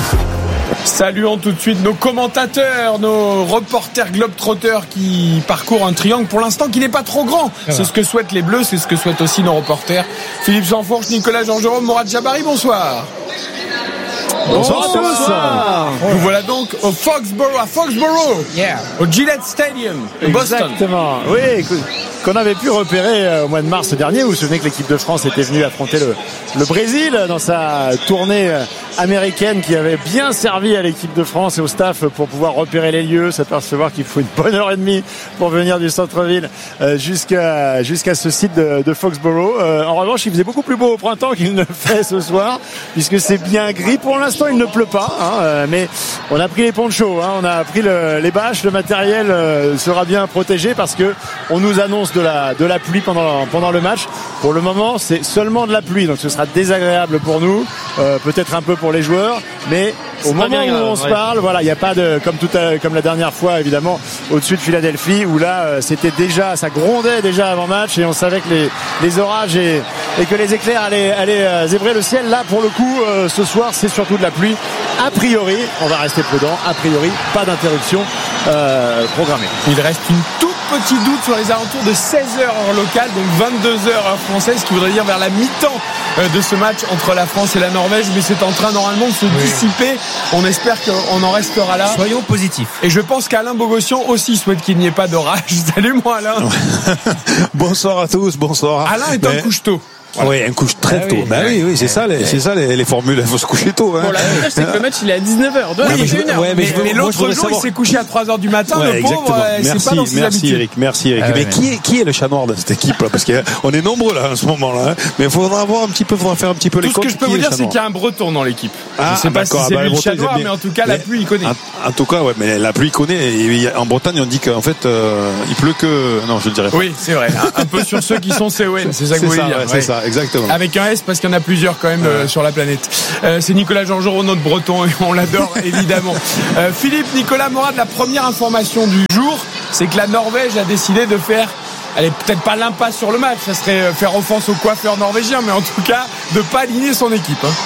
Saluons tout de suite nos commentateurs, nos reporters globetrotters qui parcourent un triangle pour l'instant qui n'est pas trop grand. C'est ce que souhaitent les Bleus, c'est ce que souhaitent aussi nos reporters. Philippe Sansfourche, Nicolas Georgerot, Morad Jabari, bonsoir. Bonsoir, bonsoir à tous. Nous voilà donc au Foxborough, à Foxborough, yeah. Au Gillette Stadium, de Boston. Exactement. Oui, écoute, qu'on avait pu repérer euh, au mois de mars dernier. Vous vous souvenez que l'équipe de France était venue affronter le, le Brésil dans sa tournée euh, américaine qui avait bien servi à l'équipe de France et au staff pour pouvoir repérer les lieux, s'apercevoir qu'il faut une bonne heure et demie pour venir du centre-ville euh, jusqu'à jusqu'à ce site de, de Foxborough. Euh, en revanche, il faisait beaucoup plus beau au printemps qu'il ne fait ce soir, puisque c'est bien gris. Pour l'instant, il ne pleut pas, hein, euh, mais on a pris les ponchos, hein, on a pris le, les bâches, le matériel euh, sera bien protégé parce que on nous annonce de la de la pluie pendant pendant le match. Pour le moment, c'est seulement de la pluie, donc ce sera désagréable pour nous, euh, peut-être un peu pour les joueurs, mais au moment où on se parle, voilà, il n'y a pas de, comme tout à, comme la dernière fois évidemment, au-dessus de Philadelphie, où là, euh, c'était déjà, ça grondait déjà avant match et on savait que les, les orages et, et que les éclairs allaient, allaient euh, zébrer le ciel. Là, pour le coup, euh, ce soir, c'est surtout de la pluie. A priori, on va rester prudent. A priori, pas d'interruption euh, programmée. Il reste une toute petit doute sur les alentours de seize heures heure locale, donc vingt-deux heures heure française, ce qui voudrait dire vers la mi-temps de ce match entre la France et la Norvège, mais c'est en train normalement de se oui. dissiper. On espère qu'on en restera là. Soyons positifs. Et je pense qu'Alain Bogossian aussi souhaite qu'il n'y ait pas d'orage. Salut moi Alain. Bonsoir à tous, bonsoir. Alain est mais... un couche-tôt. Voilà. Oui, un couche très ah, tôt. Oui, bah oui, oui, c'est ça, les, c'est ça les, les formules. Il faut se coucher tôt. Hein. Bon, l'avantage, c'est que le match, il est à dix-neuf heures. Donc, oui, mais, je, ouais, mais, mais, mais l'autre jour, savoir... il s'est couché à trois heures du matin. Ouais, le pauvre, merci, c'est pas dans ses merci habitudes. Eric, merci Eric. Ah, mais ouais, qui est, qui est le chat noir de cette équipe là? Parce qu'on est nombreux là, en ce moment-là. Hein. Mais il faudra avoir un petit peu, faudra faire un petit peu les comptes. Tout ce que je peux vous dire, c'est qu'il y a un breton dans l'équipe. Ah, je sais pas si c'est lui le chat noir, mais en tout cas, la pluie, il connaît. En tout cas, ouais, mais la pluie, il connaît. En Bretagne, on dit qu'en fait, il pleut que. Non, je le dirais pas. Oui, c'est vrai. Un peu sur ceux qui sont C O N, c'est ça que vous voulez dire. C'est ça, exactement. Avec un S, parce qu'il y en a plusieurs quand même euh, sur la planète. Euh, c'est Nicolas Georgerot, notre breton, et on l'adore évidemment. Euh, Philippe, Nicolas Morad, la première information du jour, c'est que la Norvège a décidé de faire, elle est peut-être pas l'impasse sur le match, ça serait faire offense aux coiffeurs norvégiens, mais en tout cas de pas aligner son équipe. Hein.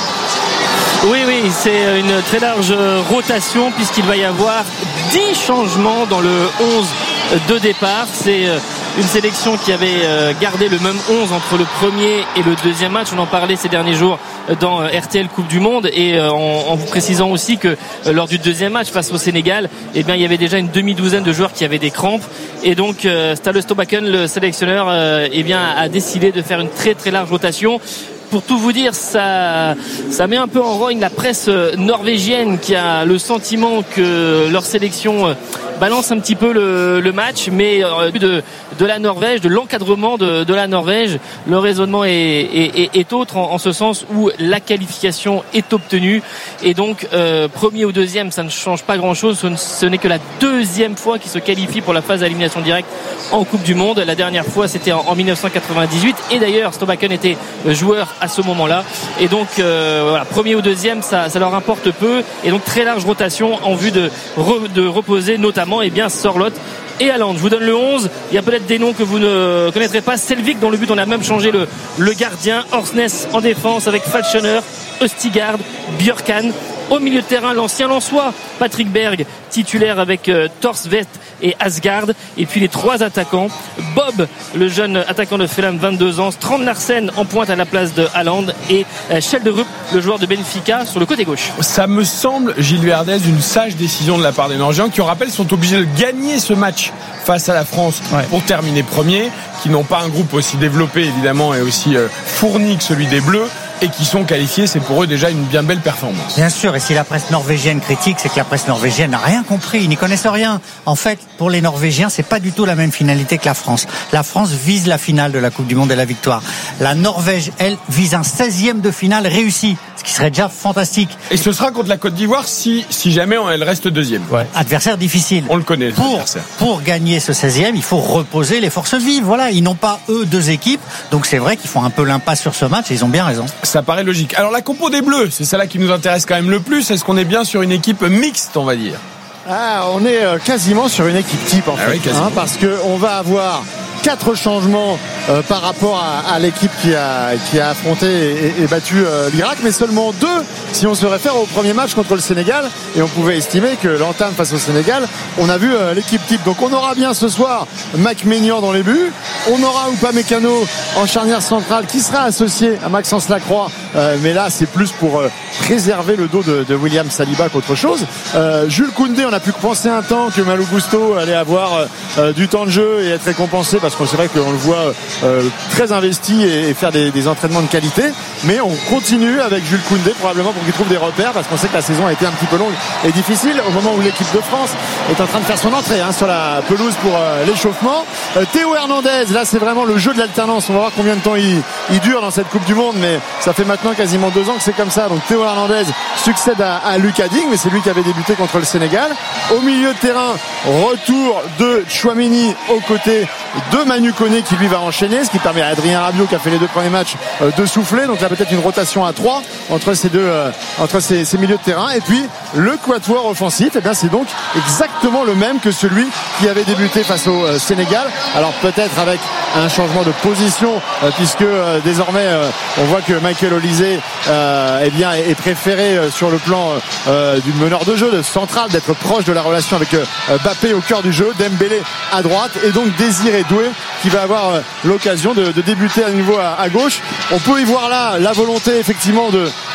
Oui, oui, c'est une très large rotation puisqu'il va y avoir dix changements dans le onze de départ. C'est une sélection qui avait gardé le même onze entre le premier et le deuxième match. On en parlait ces derniers jours dans R T L Coupe du Monde, et en, en vous précisant aussi que lors du deuxième match face au Sénégal, eh bien, il y avait déjà une demi-douzaine de joueurs qui avaient des crampes, et donc Ståle Stolbakken, le sélectionneur, eh bien, a décidé de faire une très très large rotation. Pour tout vous dire, ça, ça met un peu en rogne la presse norvégienne qui a le sentiment que leur sélection balance un petit peu le, le match, mais de, de la Norvège, de l'encadrement de, de la Norvège, le raisonnement est, est, est autre en, en ce sens où la qualification est obtenue, et donc euh, premier ou deuxième, ça ne change pas grand-chose. Ce, ce n'est que la deuxième fois qu'ils se qualifient pour la phase d'élimination directe en Coupe du Monde. La dernière fois, c'était en, en dix-neuf cent quatre-vingt-dix-huit, et d'ailleurs Stolbakken était joueur à ce moment-là, et donc euh, voilà, premier ou deuxième, ça, ça leur importe peu, et donc très large rotation en vue de, re, de reposer notamment et eh bien Sørloth et Haaland. Je vous donne le onze. Il y a peut-être des noms que vous ne connaîtrez pas. Selvik dans le but, on a même changé le, le gardien. Orsnes en défense avec Falconer, Østigard, Bjørkan. Au milieu de terrain, l'ancien Lensois Patrick Berg, titulaire avec euh, Thorsvedt et Asgard. Et puis les trois attaquants, Bob, le jeune attaquant de Fulham, vingt-deux ans, Strand Larsen en pointe à la place de Haaland, et euh, Schjelderup, le joueur de Benfica, sur le côté gauche. Ça me semble, Gilles Verdez, une sage décision de la part des Norvégiens, qui, on rappelle, sont obligés de gagner ce match face à la France, ouais, pour terminer premier, qui n'ont pas un groupe aussi développé évidemment et aussi euh, fourni que celui des Bleus, et qui sont qualifiés. C'est pour eux déjà une bien belle performance. Bien sûr, et si la presse norvégienne critique, c'est que la presse norvégienne n'a rien compris, ils n'y connaissent rien. En fait, pour les Norvégiens, c'est pas du tout la même finalité que la France. La France vise la finale de la Coupe du Monde et la victoire. La Norvège, elle, vise un seizième de finale réussi, ce qui serait déjà fantastique. Et ce sera contre la Côte d'Ivoire si, si jamais elle reste deuxième. Ouais. Adversaire difficile. On le connaît, pour, l'adversaire. Pour gagner ce seizième, il faut reposer les forces vives. Voilà, ils n'ont pas, eux, deux équipes. Donc c'est vrai qu'ils font un peu l'impasse sur ce match, et ils ont bien raison. Ça paraît logique. Alors la compo des Bleus, c'est celle-là qui nous intéresse quand même le plus. Est-ce qu'on est bien sur une équipe mixte, on va dire? Ah, on est quasiment sur une équipe type en ah fait, oui, hein, parce que on va avoir quatre changements euh, par rapport à, à l'équipe qui a, qui a affronté et, et battu euh, l'Irak, mais seulement deux si on se réfère au premier match contre le Sénégal, et on pouvait estimer que l'entame face au Sénégal, on a vu euh, l'équipe type. Donc on aura bien ce soir Mac Maignan dans les buts, on aura Upamecano en charnière centrale qui sera associé à Maxence Lacroix, euh, mais là c'est plus pour euh, préserver le dos de, de William Saliba qu'autre chose. euh, Jules Koundé, on a pu penser un temps que Malou Gusto allait avoir euh, du temps de jeu et être récompensé, parce que c'est vrai qu'on le voit euh, très investi et, et faire des, des entraînements de qualité, mais on continue avec Jules Koundé probablement pour qu'il trouve des repères, parce qu'on sait que la saison a été un petit peu longue et difficile au moment où l'équipe de France est en train de faire son entrée hein, sur la pelouse pour euh, l'échauffement. euh, Théo Hernandez, là c'est vraiment le jeu de l'alternance, on va voir combien de temps il, il dure dans cette Coupe du Monde, mais ça fait maintenant quasiment deux ans que c'est comme ça. Donc Théo Hernandez succède à, à Lucas Digne, mais c'est lui qui avait débuté contre le Sénégal. Au milieu de terrain, retour de Tchouaméni aux côtés de Manu Koné, qui lui va enchaîner, ce qui permet à Adrien Rabiot, qui a fait les deux premiers matchs, euh, de souffler. Donc là peut-être une rotation à trois entre ces deux euh, entre ces, ces milieux de terrain. Et puis le quatuor offensif, et bien c'est donc exactement le même que celui qui avait débuté face au euh, Sénégal. Alors peut-être avec un changement de position, euh, puisque euh, désormais euh, on voit que Michael Olise euh, eh bien est préféré euh, sur le plan euh, du meneur de jeu, de central, d'être proche de la relation avec euh, Mbappé au cœur du jeu, Dembélé à droite, et donc Désiré Doué qui va avoir euh, l'occasion de, de débuter à nouveau à, à gauche. On peut y voir là la volonté effectivement de,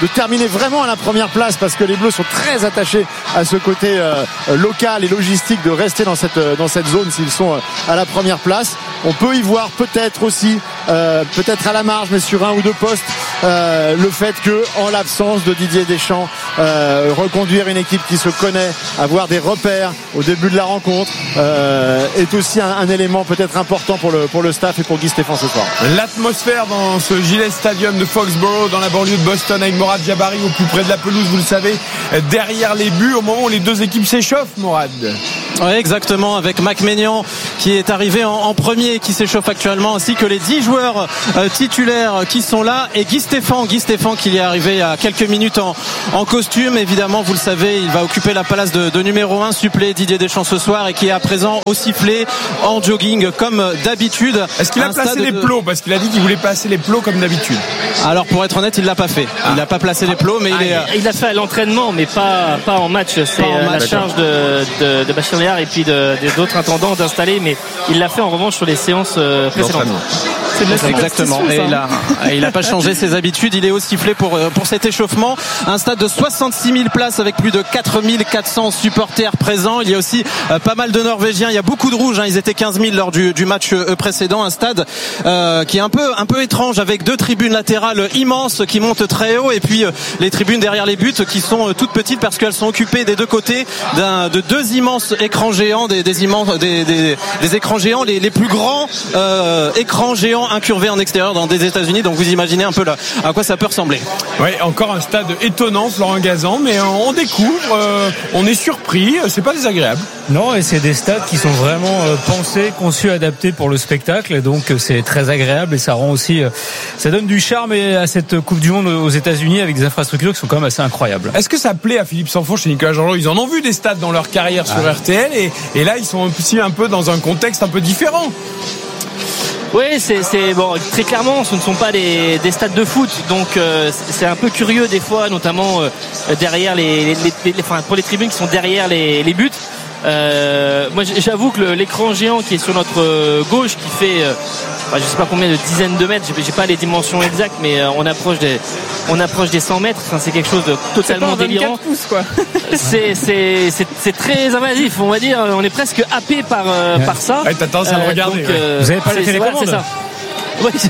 de terminer vraiment à la première place, parce que les Bleus sont très attachés à ce côté euh, local et logistique de rester dans cette dans cette zone s'ils sont à la première place. On peut y voir peut-être aussi, euh, peut-être à la marge, mais sur un ou deux postes, euh, le fait que, en l'absence de Didier Deschamps, euh, reconduire une équipe qui se connaît, avoir des repères au début de la rencontre, euh, est aussi un, un élément peut-être important pour le pour le staff et pour Guy Stéphane ce soir. L'atmosphère dans ce Gillette Stadium de Foxborough, dans la banlieue de Boston, avec Morad Jabari au plus près de la pelouse, vous le savez, derrière les buts, au moment où les deux équipes s'échauffent, Morad. Oui, exactement, avec Mac Maignan qui est arrivé en, en premier, qui s'échauffe actuellement, ainsi que les dix joueurs euh, titulaires qui sont là, et Guy Stéphane, Guy Stéphane qui est arrivé il y a quelques minutes en, en costume. Évidemment, vous le savez, il va occuper la place de, de numéro un, suppléer Didier Deschamps ce soir, et qui est à présent au sifflet en jogging comme d'habitude. Est-ce qu'il a placé les de... plots? Parce qu'il a dit qu'il voulait placer les plots comme d'habitude. Alors, pour être honnête, il l'a pas fait. Ah. Il n'a pas placé les plots, mais ah, il est. Il l'a fait à l'entraînement, mais pas pas en match. C'est en la match, charge de, de, de Bachir Léard et puis de, d'autres intendants d'installer, mais il l'a fait en revanche sur les séances précédentes. C'est exactement. Et il a, il a pas changé ses habitudes. Il est au sifflet pour pour cet échauffement. Un stade de soixante-six mille places avec plus de quatre mille quatre cents supporters présents. Il y a aussi euh, pas mal de Norvégiens. Il y a beaucoup de rouges. Hein. Ils étaient quinze mille lors du, du match précédent. Un stade euh, qui est un peu un peu étrange, avec deux tribunes latérales immenses qui montent très haut, et puis euh, les tribunes derrière les buts qui sont euh, toutes petites parce qu'elles sont occupées des deux côtés d'un de deux immenses écrans géants, des, des immenses des, des, des écrans géants, les, les plus grands euh, écrans géants incurvé en extérieur dans des États-Unis. Donc vous imaginez un peu là à quoi ça peut ressembler. Oui, encore un stade étonnant, Florent Gazan, mais on découvre, euh, on est surpris, c'est pas désagréable. Non, et c'est des stades qui sont vraiment euh, pensés, conçus, adaptés pour le spectacle, donc euh, c'est très agréable, et ça rend aussi, euh, ça donne du charme à cette Coupe du Monde aux États-Unis, avec des infrastructures qui sont quand même assez incroyables. Est-ce que ça plaît à Philippe Sansfourche et Nicolas Jean-Jean? Ils en ont vu des stades dans leur carrière sur ah. R T L, et, et là ils sont aussi un peu dans un contexte un peu différent. Oui, c'est, c'est bon. Très clairement, ce ne sont pas des, des stades de foot, donc euh, c'est un peu curieux des fois, notamment euh, derrière les, les, les, les, enfin pour les tribunes qui sont derrière les, les buts. Euh, moi, j'avoue que le, l'écran géant qui est sur notre gauche, qui fait, euh, bah, je sais pas combien de dizaines de mètres, j'ai, j'ai pas les dimensions exactes, mais euh, on approche des, on approche des cent mètres. Enfin, c'est quelque chose de totalement c'est pas délirant. Pouces, quoi. c'est, c'est, c'est, c'est très invasif, on va dire. On est presque happé par, euh, ouais. par ça. Ouais, t'as tendance à le regarder. Donc, euh, Vous avez pas la télécommande? C'est ça. Oui, ça,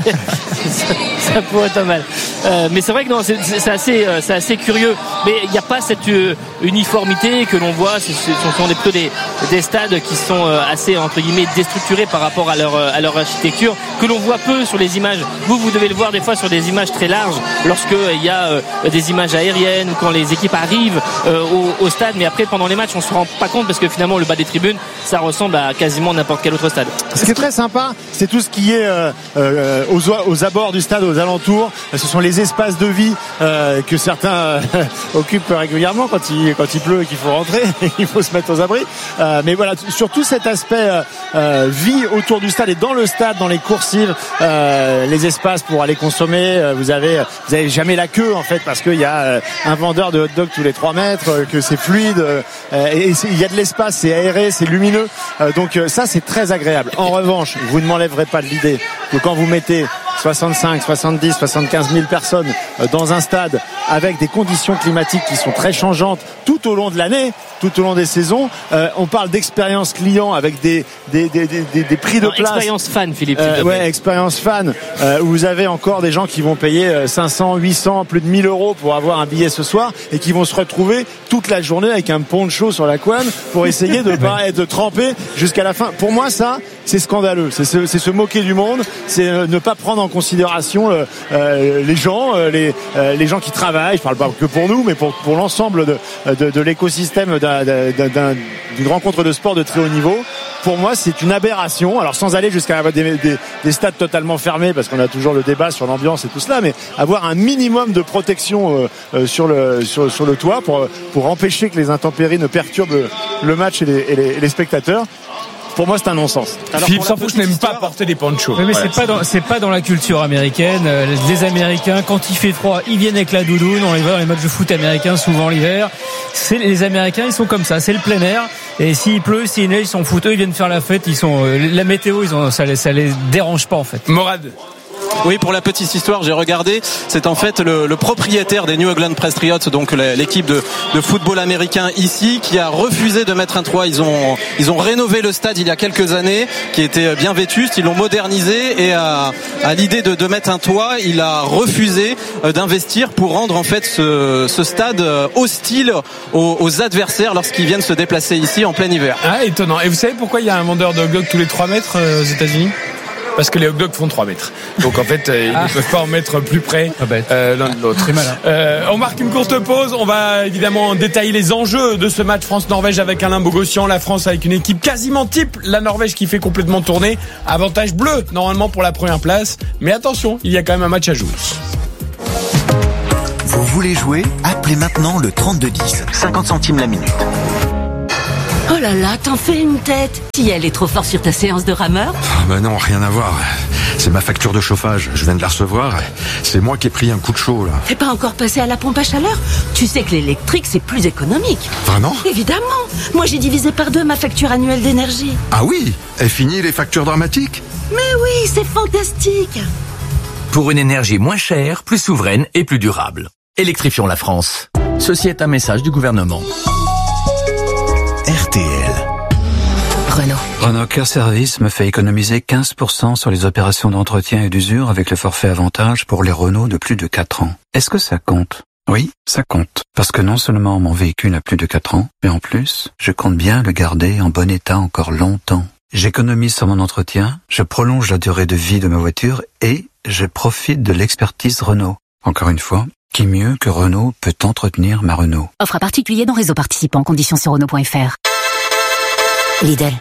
ça pourrait être pas mal. Euh, mais c'est vrai que non, c'est, c'est assez, euh, c'est assez curieux. Mais il n'y a pas cette euh, uniformité que l'on voit. Ce sont des, plutôt des, des stades qui sont euh, assez entre guillemets déstructurés par rapport à leur, à leur architecture, que l'on voit peu sur les images. Vous, vous devez le voir des fois sur des images très larges, lorsque il y a euh, des images aériennes ou quand les équipes arrivent euh, au, au stade. Mais après, pendant les matchs, on se rend pas compte parce que finalement, le bas des tribunes, ça ressemble à quasiment n'importe quel autre stade. Ce qui est très sympa, c'est tout ce qui est euh, Euh, aux, aux abords du stade, aux alentours. Ce sont les espaces de vie euh, que certains euh, occupent régulièrement quand il, quand il pleut et qu'il faut rentrer et qu'il faut se mettre aux abris. Euh, mais voilà, surtout cet aspect euh, euh, vie autour du stade et dans le stade, dans les coursives, euh, les espaces pour aller consommer. Euh, vous avez, vous avez jamais la queue en fait, parce qu'il y a euh, un vendeur de hot dog tous les trois mètres, euh, que c'est fluide euh, et il y a de l'espace, c'est aéré, c'est lumineux. Euh, donc euh, ça, c'est très agréable. En revanche, vous ne m'enlèverez pas de l'idée que quand vous mettez soixante-cinq, soixante-dix, soixante-quinze mille personnes dans un stade avec des conditions climatiques qui sont très changeantes tout au long de l'année, tout au long des saisons, euh, on parle d'expérience client avec des des des des, des prix de non, place. Expérience fan, Philippe. Euh, ouais, expérience fan. Euh, où vous avez encore des gens qui vont payer cinq cents, huit cents, plus de mille euros pour avoir un billet ce soir et qui vont se retrouver toute la journée avec un poncho sur la couenne pour essayer de pas être trempé jusqu'à la fin. Pour moi, ça, c'est scandaleux. C'est se, c'est se moquer du monde. C'est ne pas prendre en considération euh, euh, les gens, euh, les euh, les gens qui travaillent. Je parle pas que pour nous, mais pour pour l'ensemble de de, de l'écosystème d'un, d'un, d'un, d'une rencontre de sport de très haut niveau. Pour moi, c'est une aberration. Alors, sans aller jusqu'à avoir des, des, des stades totalement fermés, parce qu'on a toujours le débat sur l'ambiance et tout cela, mais avoir un minimum de protection euh, euh, sur le sur, sur le toit pour pour empêcher que les intempéries ne perturbent le match et les, et les, et les spectateurs. Pour moi, c'est un non-sens. Alors, Philippe Sansfourche n'aime pas porter des ponchos. Oui, mais voilà. c'est pas dans, c'est pas dans la culture américaine. Les Américains, quand il fait froid, ils viennent avec la doudoune. On les voit dans les matchs de foot américains, souvent l'hiver. C'est, les Américains, ils sont comme ça. C'est le plein air. Et s'il pleut, s'il neige, ils s'en foutent. Eux, ils viennent faire la fête. Ils sont, la météo, ils ont, ça les, ça les dérange pas, en fait. Morad. Oui, pour la petite histoire, j'ai regardé. C'est en fait le, le propriétaire des New England Patriots, donc l'équipe de, de football américain ici, qui a refusé de mettre un toit. Ils ont, ils ont rénové le stade il y a quelques années, qui était bien vétuste. Ils l'ont modernisé et à, à l'idée de, de mettre un toit, il a refusé d'investir pour rendre en fait ce, ce stade hostile aux, aux adversaires lorsqu'ils viennent se déplacer ici en plein hiver. Ah, étonnant. Et vous savez pourquoi il y a un vendeur de hot dogs tous les trois mètres aux États-Unis ? Parce que les hot dogs font trois mètres. Donc en fait, ils ah. ne peuvent pas en mettre plus près euh, l'un de l'autre. Euh, on marque une courte pause. On va évidemment détailler les enjeux de ce match France-Norvège avec Alain Bogossian. La France avec une équipe quasiment type. La Norvège qui fait complètement tourner. Avantage bleu normalement pour la première place. Mais attention, il y a quand même un match à jouer. Vous voulez jouer ? Appelez maintenant le trente-deux dix. cinquante centimes la minute. Oh là là, t'en fais une tête. Si elle est trop forte sur ta séance de rameur. Ah bah non, rien à voir. C'est ma facture de chauffage. Je viens de la recevoir. C'est moi qui ai pris un coup de chaud, là. T'es pas encore passé à la pompe à chaleur ? Tu sais que l'électrique, c'est plus économique. Vraiment ? Évidemment. Moi, j'ai divisé par deux ma facture annuelle d'énergie. Ah oui ? Et fini les factures dramatiques ? Mais oui, c'est fantastique. Pour une énergie moins chère, plus souveraine et plus durable. Électrifions la France. Ceci est un message du gouvernement. R T L. Renault. Renault Care Service me fait économiser quinze pour cent sur les opérations d'entretien et d'usure avec le forfait avantage pour les Renault de plus de quatre ans. Est-ce que ça compte ? Oui, ça compte. Parce que non seulement mon véhicule a plus de quatre ans, mais en plus, je compte bien le garder en bon état encore longtemps. J'économise sur mon entretien, je prolonge la durée de vie de ma voiture et je profite de l'expertise Renault. Encore une fois, qui mieux que Renault peut entretenir ma Renault ? Offre à particulier dans réseau participant. Conditions sur Renault point F R. Lidl.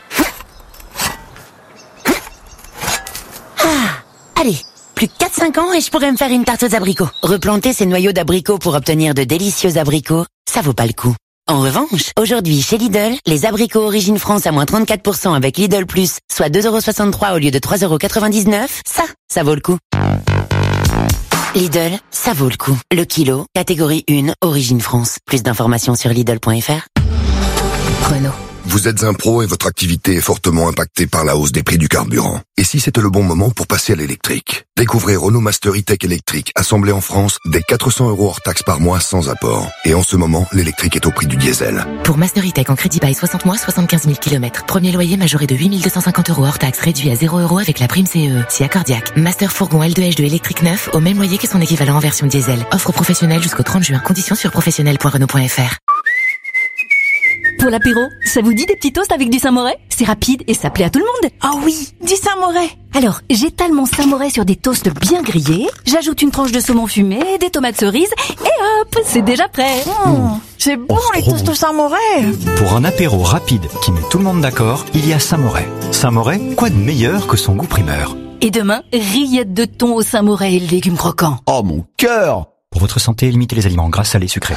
Ah, allez, plus que quatre cinq ans et je pourrais me faire une tarte aux abricots. Replanter ces noyaux d'abricots pour obtenir de délicieux abricots, ça vaut pas le coup. En revanche, aujourd'hui chez Lidl, les abricots Origine France à moins trente-quatre pour cent avec Lidl Plus, soit deux euros soixante-trois au lieu de trois euros quatre-vingt-dix-neuf, ça, ça vaut le coup. Lidl, ça vaut le coup. Le kilo, catégorie un, Origine France. Plus d'informations sur Lidl point F R. Renault. Vous êtes un pro et votre activité est fortement impactée par la hausse des prix du carburant. Et si c'était le bon moment pour passer à l'électrique ? Découvrez Renault Master E-Tech électrique, assemblé en France, dès quatre cents euros hors taxe par mois sans apport. Et en ce moment, l'électrique est au prix du diesel. Pour Master E-Tech en crédit bail soixante mois, soixante-quinze mille kilomètres. Premier loyer majoré de huit mille deux cent cinquante euros hors taxe, réduit à zéro euros avec la prime C E E. Si accordiaque. Master Fourgon L deux H deux électrique neuf, au même loyer que son équivalent en version diesel. Offre professionnelle jusqu'au trente juin. Conditions sur professionnel point renault point F R. Pour l'apéro, ça vous dit des petits toasts avec du Saint-Moré ? C'est rapide et ça plaît à tout le monde. Oh oui, du Saint-Moré. Alors, j'étale mon Saint-Moré sur des toasts bien grillés, j'ajoute une tranche de saumon fumé, des tomates cerises, et hop, c'est déjà prêt. Mmh, c'est bon oh, les toasts au Saint-Moré. Pour un apéro rapide qui met tout le monde d'accord, il y a Saint-Moré. Saint-Moré, quoi de meilleur que son goût primeur ? Et demain, rillettes de thon au Saint-Moré et légumes croquants. Oh mon cœur ! Pour votre santé, limitez les aliments gras, salés, sucrés.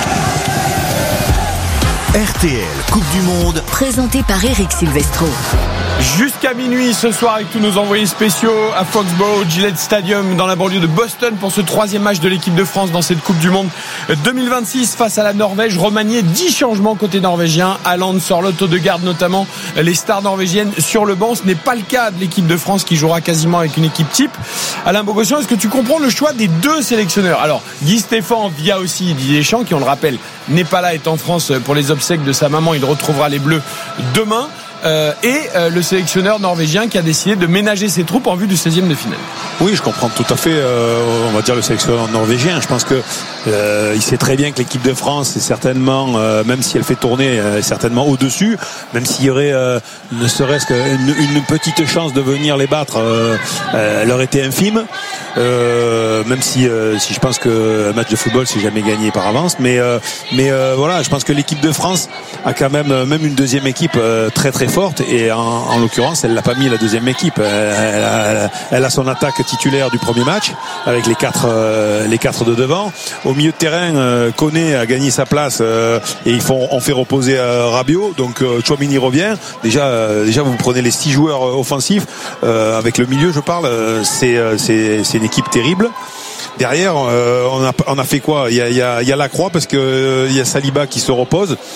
R T L Coupe du Monde, présenté par Eric Silvestro. Jusqu'à minuit ce soir avec tous nos envoyés spéciaux à Foxborough, Gillette Stadium dans la banlieue de Boston pour ce troisième match de l'équipe de France dans cette Coupe du Monde deux mille vingt-six face à la Norvège. Remanié, dix changements côté norvégien. Haaland, Sørloth, Odegaard notamment, les stars norvégiennes sur le banc. Ce n'est pas le cas de l'équipe de France qui jouera quasiment avec une équipe type. Alain Bogossian, est-ce que tu comprends le choix des deux sélectionneurs ? Alors Guy Stéphane via aussi Didier Deschamps qui, on le rappelle, n'est pas là, est en France pour les obsèques de sa maman. Il retrouvera les Bleus demain. Euh, et euh, le sélectionneur norvégien qui a décidé de ménager ses troupes en vue du seizième de finale. Oui, je comprends tout à fait, euh, on va dire le sélectionneur norvégien. Je pense que euh, il sait très bien que l'équipe de France est certainement, euh, même si elle fait tourner, euh, certainement au-dessus, même s'il y aurait euh, ne serait-ce qu'une une petite chance de venir les battre, euh, euh, elle aurait été infime. Euh, même si, euh, si je pense que un match de football c'est jamais gagné par avance, mais euh, mais euh, voilà, je pense que l'équipe de France a quand même même une deuxième équipe euh, très très forte et en, en l'occurrence elle l'a pas mis la deuxième équipe. Elle, elle, a, elle a son attaque titulaire du premier match avec les quatre euh, les quatre de devant. Au milieu de terrain, euh, Koné a gagné sa place euh, et ils font on fait reposer euh, Rabiot. Donc euh, Tchouaméni revient. Déjà euh, déjà vous prenez les six joueurs euh, offensifs euh, avec le milieu, je parle. Euh, c'est euh, c'est c'est une équipe terrible. Derrière, euh, on a on a fait quoi ? Il y a il y a il y a la croix parce que euh, il y a Saliba qui se repose.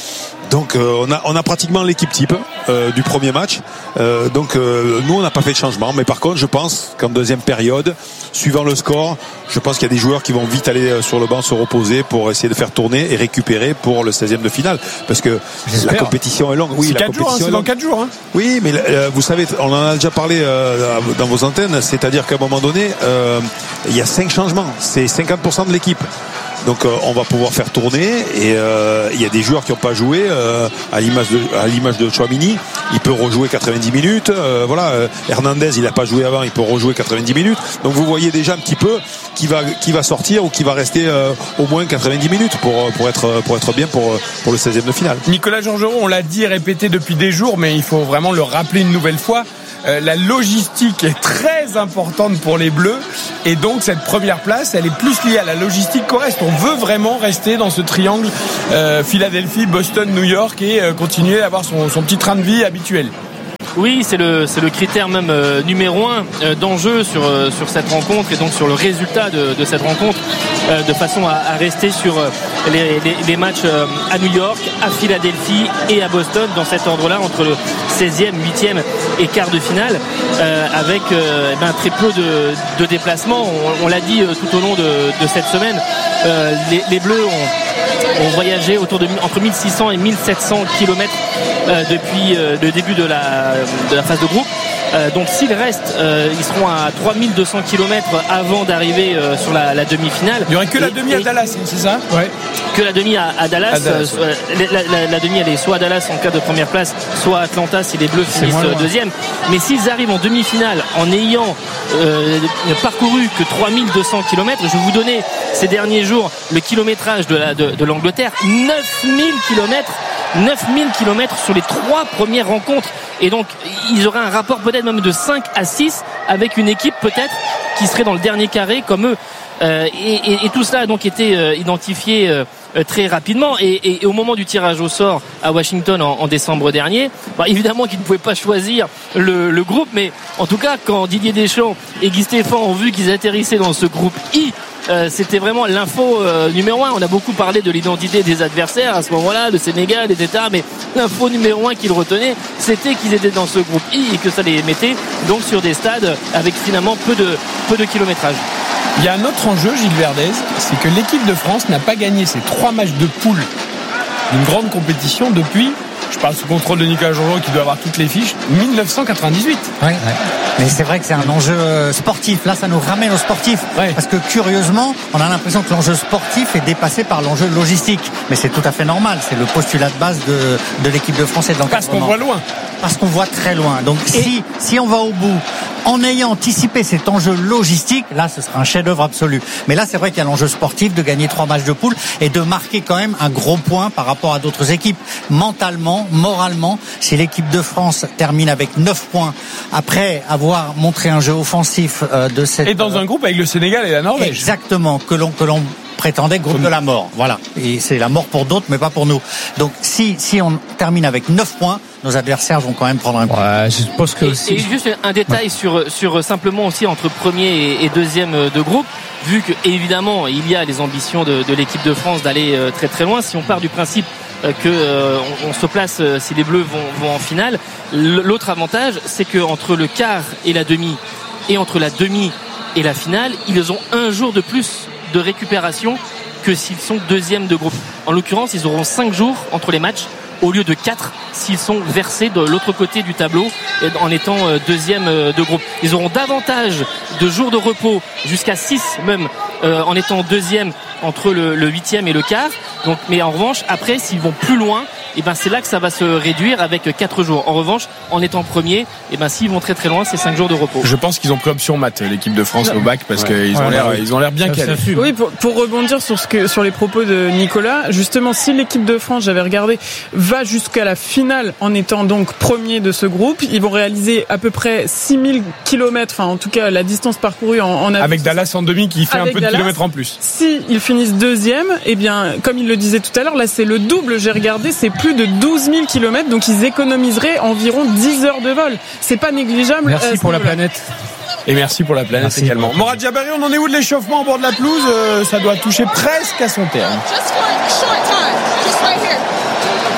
Donc euh, on a on a pratiquement l'équipe type euh, du premier match. Euh, donc euh, nous on n'a pas fait de changement, mais par contre je pense qu'en deuxième période, suivant le score, je pense qu'il y a des joueurs qui vont vite aller sur le banc se reposer pour essayer de faire tourner et récupérer pour le seizième de finale, parce que J'espère. la compétition est longue. Oui, c'est la compétition jours, hein, c'est dans quatre jours. Hein. Oui, mais euh, vous savez, on en a déjà parlé euh, dans vos antennes, c'est-à-dire qu'à un moment donné, euh, il y a cinq changements, c'est cinquante pour cent de l'équipe. Donc euh, on va pouvoir faire tourner et euh, il y a des joueurs qui n'ont pas joué euh, à l'image de à l'image de Tchouaméni, il peut rejouer quatre-vingt-dix minutes. Euh, voilà, euh, Hernandez il n'a pas joué avant, il peut rejouer quatre-vingt-dix minutes. Donc vous voyez déjà un petit peu qui va qui va sortir ou qui va rester euh, au moins quatre-vingt-dix minutes pour pour être pour être bien pour pour le seizième de finale. Nicolas Georgerot, on l'a dit et répété depuis des jours, mais il faut vraiment le rappeler une nouvelle fois. Euh, la logistique est très importante pour les Bleus et donc cette première place elle est plus liée à la logistique qu'au reste. On veut vraiment rester dans ce triangle euh, Philadelphie, Boston, New York et euh, continuer à avoir son, son petit train de vie habituel. Oui, c'est le c'est le critère même euh, numéro un euh, d'enjeu sur euh, sur cette rencontre et donc sur le résultat de, de cette rencontre, euh, de façon à, à rester sur euh, les, les, les matchs euh, à New York, à Philadelphie et à Boston dans cet ordre-là entre le seizième, huitième et quart de finale, euh, avec euh, eh ben, très peu de, de déplacements. On, on l'a dit euh, tout au long de, de cette semaine, euh, les, les Bleus ont, ont voyagé autour de entre mille six cents et mille sept cents kilomètres euh, depuis euh, le début de la de la phase de groupe. Euh, donc s'ils restent, euh, ils seront à trois mille deux cents kilomètres avant d'arriver euh, sur la, la demi-finale. Il n'y aurait que et, la demi à Dallas, c'est ça? Ouais. Que la demi à, à Dallas. À Dallas euh, ouais. la, la, la demi elle est soit à Dallas en cas de première place, soit à Atlanta si les Bleus finissent deuxième. Mais s'ils arrivent en demi-finale en ayant euh, parcouru que trois mille deux cents kilomètres, je vais vous donner ces derniers jours le kilométrage de, la, de, de l'Angleterre, neuf mille kilomètres. neuf mille kilomètres sur les trois premières rencontres. Et donc, ils auraient un rapport peut-être même de cinq à six avec une équipe peut-être qui serait dans le dernier carré comme eux. Euh, et, et, et tout cela a donc été euh, identifié euh, très rapidement. Et, et, et au moment du tirage au sort à Washington en, en décembre dernier, bah, évidemment qu'ils ne pouvaient pas choisir le, le groupe. Mais en tout cas, quand Didier Deschamps et Guy Stéphane ont vu qu'ils atterrissaient dans ce groupe I, Euh, c'était vraiment l'info euh, numéro un. On a beaucoup parlé de l'identité des adversaires à ce moment-là, le Sénégal, et cetera. Mais l'info numéro un qu'ils retenaient, c'était qu'ils étaient dans ce groupe I et que ça les mettait donc sur des stades avec finalement peu de, peu de kilométrage. Il y a un autre enjeu, Gilles Verdez, c'est que l'équipe de France n'a pas gagné ses trois matchs de poule d'une grande compétition depuis, je parle sous contrôle de Nicolas Georgerot qui doit avoir toutes les fiches, dix-neuf cent quatre-vingt-dix-huit. Ouais, ouais. Mais c'est vrai que c'est un enjeu sportif. Là, ça nous ramène au sportif. Ouais. Parce que curieusement, on a l'impression que l'enjeu sportif est dépassé par l'enjeu logistique. Mais c'est tout à fait normal. C'est le postulat de base de, de l'équipe de France et de l'encadrement. Parce qu'on voit loin. Parce qu'on voit très loin. Donc et si, si on va au bout, en ayant anticipé cet enjeu logistique, là, ce sera un chef-d'œuvre absolu. Mais là, c'est vrai qu'il y a l'enjeu sportif de gagner trois matchs de poule et de marquer quand même un gros point par rapport à d'autres équipes. Mentalement, moralement, si l'équipe de France termine avec neuf points après avoir montré un jeu offensif euh, de cette... Et dans un groupe avec le Sénégal et la Norvège. Exactement, que l'on, que l'on prétendait groupe de la mort. Voilà. Et c'est la mort pour d'autres, mais pas pour nous. Donc, si, si on termine avec neuf points, nos adversaires vont quand même prendre un point. Ouais, je pense que et, aussi. Et juste un détail ouais. sur, sur simplement aussi entre premier et, et deuxième de groupe, vu que évidemment il y a les ambitions de, de l'équipe de France d'aller très très loin. Si on part du principe que euh, on, on se place euh, si les Bleus vont, vont en finale, l'autre avantage c'est que entre le quart et la demi et entre la demi et la finale, ils ont un jour de plus de récupération que s'ils sont deuxième de groupe. En l'occurrence, ils auront cinq jours entre les matchs au lieu de quatre s'ils sont versés de l'autre côté du tableau en étant deuxième de groupe. Ils auront davantage de jours de repos, jusqu'à six même, euh, en étant deuxième entre le, le huitième et le quart. Donc, mais en revanche, après, s'ils vont plus loin, et ben c'est là que ça va se réduire avec quatre jours. En revanche, en étant premier, et ben s'ils vont très très loin, c'est cinq jours de repos. Je pense qu'ils ont pris option maths, l'équipe de France au bac, parce ouais. qu'ils ouais, ont l'air, ouais. ils ont l'air bien calés. Oui, pour, pour rebondir sur ce que sur les propos de Nicolas, justement, si l'équipe de France, j'avais regardé, va jusqu'à la finale en étant donc premier de ce groupe, ils vont réaliser à peu près six mille kilomètres, enfin en tout cas la distance parcourue en, en avion. Avec Dallas en demi qui fait un peu de Dallas, kilomètres en plus. Si ils finissent deuxième, et eh bien comme il le disait tout à l'heure, là c'est le double. J'ai regardé, c'est plus de douze mille kilomètres, donc ils économiseraient environ dix heures de vol. C'est pas négligeable. Merci euh, pour la planète. Et merci pour la planète merci. également. Morad Jabari, on en est où de l'échauffement au bord de la pelouse? euh, Ça doit toucher presque à son terme.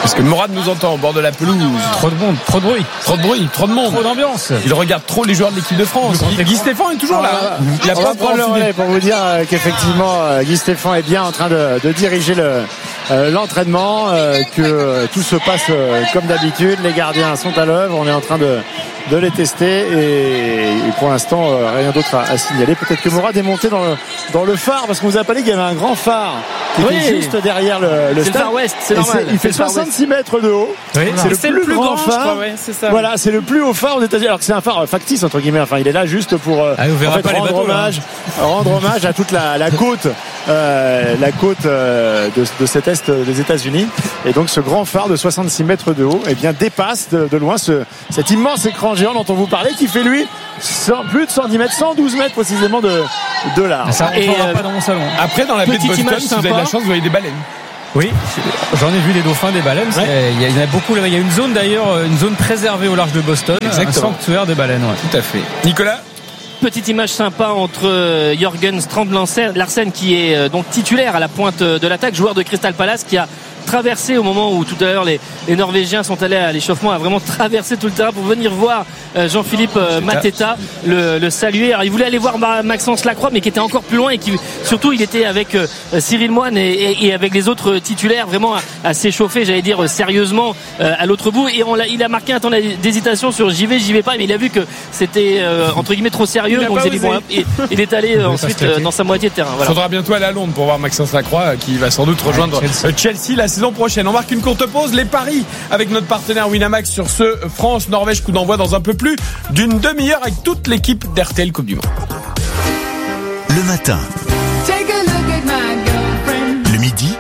Parce que Morad nous entend au bord de la pelouse. Trop de monde, trop de bruit. Trop de bruit, trop de monde. Trop d'ambiance. Il regarde trop les joueurs de l'équipe de France. Guy Stéphane est toujours là. Il a pas prendre le relais pour vous dire qu'effectivement Guy Stéphane est bien en train de, de diriger le, euh, l'entraînement, euh, que tout se passe euh, comme d'habitude. Les gardiens sont à l'œuvre. On est en train de, de les tester et, et pour l'instant euh, rien d'autre à, à signaler. Peut-être que Morad est monté dans le, dans le phare parce qu'on vous a pas dit qu'il y avait un grand phare qui oui. était juste derrière le, le c'est stade. Le Far West, c'est normal. C'est, il fait soixante-six mètres de haut. Oui. C'est, le, c'est plus le plus grand, grand phare. crois, ouais, c'est ça. Voilà, c'est le plus haut phare aux États-Unis. Alors que c'est un phare factice entre guillemets. Enfin, il est là juste pour euh, ah, en fait, pas rendre les bateaux, hommage, hein. rendre hommage à toute la, la côte, euh, la côte euh, de, de cet est des États-Unis. Et donc, ce grand phare de soixante-six mètres de haut, eh bien, dépasse de, de loin ce, cet immense écran géant dont on vous parlait, qui fait lui cent, plus de cent dix mètres, cent douze mètres précisément de, de large. Ça et euh, pas dans mon salon. Après, dans la baie de Boston, si vous avez de la chance, vous voyez des baleines. Oui, j'en ai vu des dauphins, des baleines. Ouais. Il y en a beaucoup. Il y a une zone d'ailleurs, une zone préservée au large de Boston, exactement. Un sanctuaire des baleines. Ouais. Tout à fait. Nicolas. Petite image sympa entre Jürgen Strand-Larsen qui est donc titulaire à la pointe de l'attaque, joueur de Crystal Palace qui a traversé au moment où tout à l'heure les, les Norvégiens sont allés à l'échauffement, a vraiment traversé tout le terrain pour venir voir Jean-Philippe Mateta le, le saluer. Alors il voulait aller voir Maxence Lacroix mais qui était encore plus loin et qui surtout il était avec Cyril Moine et, et, et avec les autres titulaires vraiment à, à s'échauffer, j'allais dire sérieusement à l'autre bout, et on l'a, il a marqué un temps d'hésitation sur j'y vais, j'y vais pas, mais il a vu que c'était euh, entre guillemets trop sérieux, donc il, dit, bon, et, il est allé euh, ensuite euh, dans sa moitié de terrain. Il voilà. faudra bientôt aller à Londres pour voir Maxence Lacroix qui va sans doute rejoindre ouais, Chelsea. Chelsea la saison prochaine. On marque une courte pause, les paris avec notre partenaire Winamax sur ce France-Norvège, coup d'envoi dans un peu plus d'une demi-heure avec toute l'équipe d'R T L Coupe du Monde. Le matin, le midi,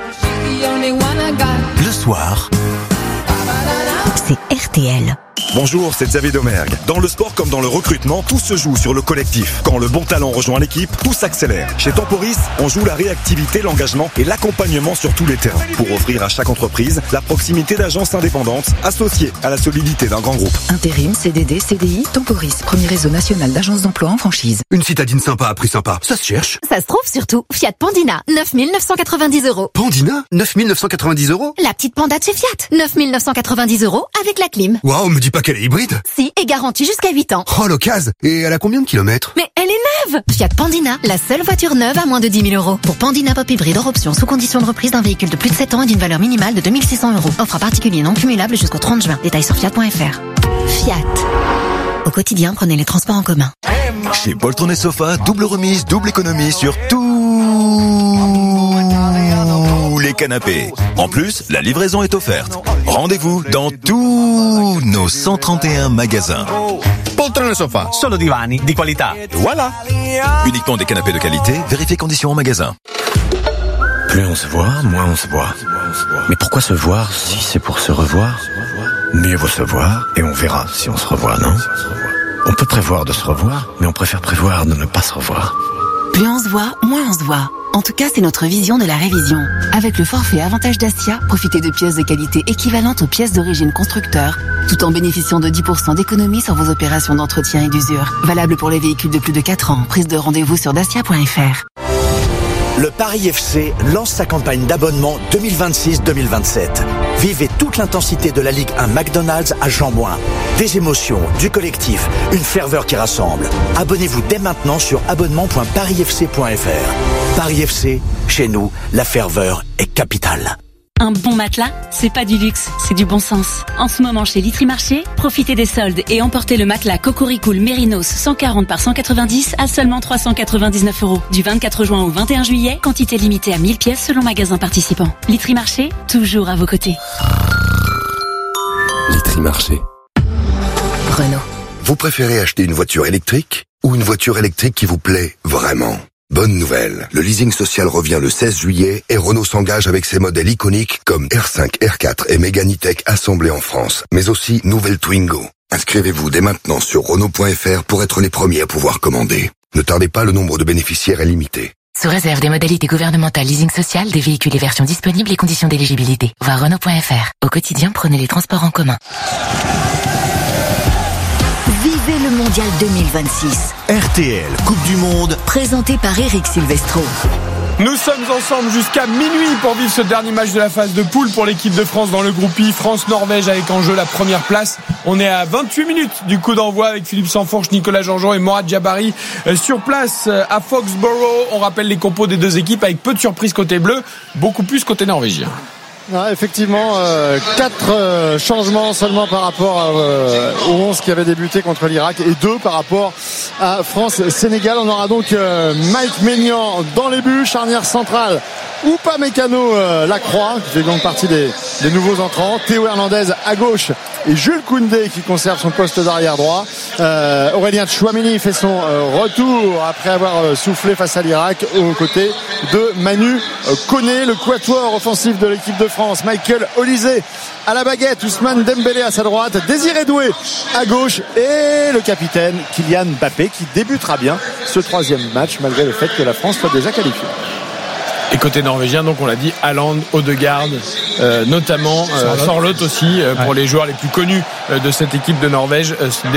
le soir, c'est R T L. Bonjour, c'est Xavier Domergue. Dans le sport comme dans le recrutement, tout se joue sur le collectif. Quand le bon talent rejoint l'équipe, tout s'accélère. Chez Temporis, on joue la réactivité, l'engagement et l'accompagnement sur tous les terrains pour offrir à chaque entreprise la proximité d'agences indépendantes associées à la solidité d'un grand groupe. Intérim, C D D, C D I, Temporis, premier réseau national d'agences d'emploi en franchise. Une citadine sympa à prix sympa, ça se cherche. Ça se trouve surtout. Fiat Pandina, neuf mille neuf cent quatre-vingt-dix euros. Pandina, neuf mille neuf cent quatre-vingt-dix euros. La petite Panda de chez Fiat, neuf mille neuf cent quatre-vingt-dix euros avec la clim. Waouh, me dis pas qu'elle est hybride. Si, et garantie jusqu'à huit ans. Oh, l'occasion. Et elle a combien de kilomètres? Mais elle est neuve. Fiat Pandina, la seule voiture neuve à moins de dix mille euros. Pour Pandina Pop Hybride hors option, sous condition de reprise d'un véhicule de plus de sept ans et d'une valeur minimale de deux mille six cents euros. Offre à particulier non cumulable jusqu'au trente juin. Détails sur fiat point f r. Fiat. Au quotidien, prenez les transports en commun. Chez Bolton et Sofa, double remise, double économie sur tous les canapés. En plus, la livraison est offerte. Rendez-vous dans tous nos cent trente et un magasins. Bolton et Sofa, solo divani di qualità. Voilà. Uniquement des canapés de qualité, vérifiez conditions en magasin. Plus on se voit, moins on se voit. Mais pourquoi se voir si c'est pour se revoir? Mieux vaut se voir et on verra si on se revoit, non? On peut prévoir de se revoir, mais on préfère prévoir de ne pas se revoir. Plus on se voit, moins on se voit. En tout cas, c'est notre vision de la révision. Avec le forfait Avantage Dacia, profitez de pièces de qualité équivalentes aux pièces d'origine constructeur, tout en bénéficiant de dix pour cent d'économie sur vos opérations d'entretien et d'usure. Valable pour les véhicules de plus de quatre ans. Prise de rendez-vous sur dacia point f r. Le Paris F C lance sa campagne d'abonnement deux mille vingt-six deux mille vingt-sept. Vivez toute l'intensité de la Ligue un McDonald's à Jean-Bouin. Des émotions, du collectif, une ferveur qui rassemble. Abonnez-vous dès maintenant sur abonnement point paris f c point f r. Paris F C, chez nous, la ferveur est capitale. Un bon matelas, c'est pas du luxe, c'est du bon sens. En ce moment chez Litrimarché, profitez des soldes et emportez le matelas Cocoricool Mérinos cent quarante par cent quatre-vingt-dix à seulement trois cent quatre-vingt-dix-neuf euros. Du vingt-quatre juin au vingt et un juillet, quantité limitée à mille pièces selon magasin participant. Litrimarché, toujours à vos côtés. Litrimarché. Renault. Vous préférez acheter une voiture électrique ou une voiture électrique qui vous plaît vraiment? Bonne nouvelle, le leasing social revient le seize juillet et Renault s'engage avec ses modèles iconiques comme R cinq, R quatre et Mégane E-Tech assemblés en France, mais aussi nouvelle Twingo. Inscrivez-vous dès maintenant sur Renault point f r pour être les premiers à pouvoir commander. Ne tardez pas, le nombre de bénéficiaires est limité. Sous réserve des modalités gouvernementales leasing social, des véhicules et versions disponibles et conditions d'éligibilité. Voir Renault point f r. Au quotidien, prenez les transports en commun. Vivez le Mondial deux mille vingt-six. R T L, Coupe du Monde. Présenté par Eric Silvestro. Nous sommes ensemble jusqu'à minuit pour vivre ce dernier match de la phase de poule pour l'équipe de France dans le groupe I. France-Norvège avec en jeu la première place. On est à vingt-huit minutes du coup d'envoi avec Philippe Sansfourche, Nicolas Jean-Jean et Morad Jabari sur place à Foxborough. On rappelle les compos des deux équipes avec peu de surprises côté bleu, beaucoup plus côté norvégien. Ouais, effectivement, euh, quatre euh, changements seulement par rapport à, euh, aux onze qui avaient débuté contre l'Irak et deux par rapport à France-Sénégal. On aura donc euh, Mike Maignan dans les buts, charnière centrale Upamecano euh, Lacroix qui fait donc partie des, des nouveaux entrants, Théo Hernandez à gauche et Jules Koundé qui conserve son poste d'arrière droit. euh, Aurélien Tchouameni fait son euh, retour après avoir euh, soufflé face à l'Irak aux côtés de Manu euh, Koné. Le quatuor offensif de l'équipe de France, Michael Olysée à la baguette, Ousmane Dembélé à sa droite, Désiré Doué à gauche et le capitaine Kylian Mbappé qui débutera bien ce troisième match malgré le fait que la France soit déjà qualifiée. Et côté norvégien, donc on l'a dit, Haaland, Odegaard, euh, notamment euh, Sorloth aussi, euh, pour ouais. les joueurs les plus connus euh, de cette équipe de Norvège. Euh,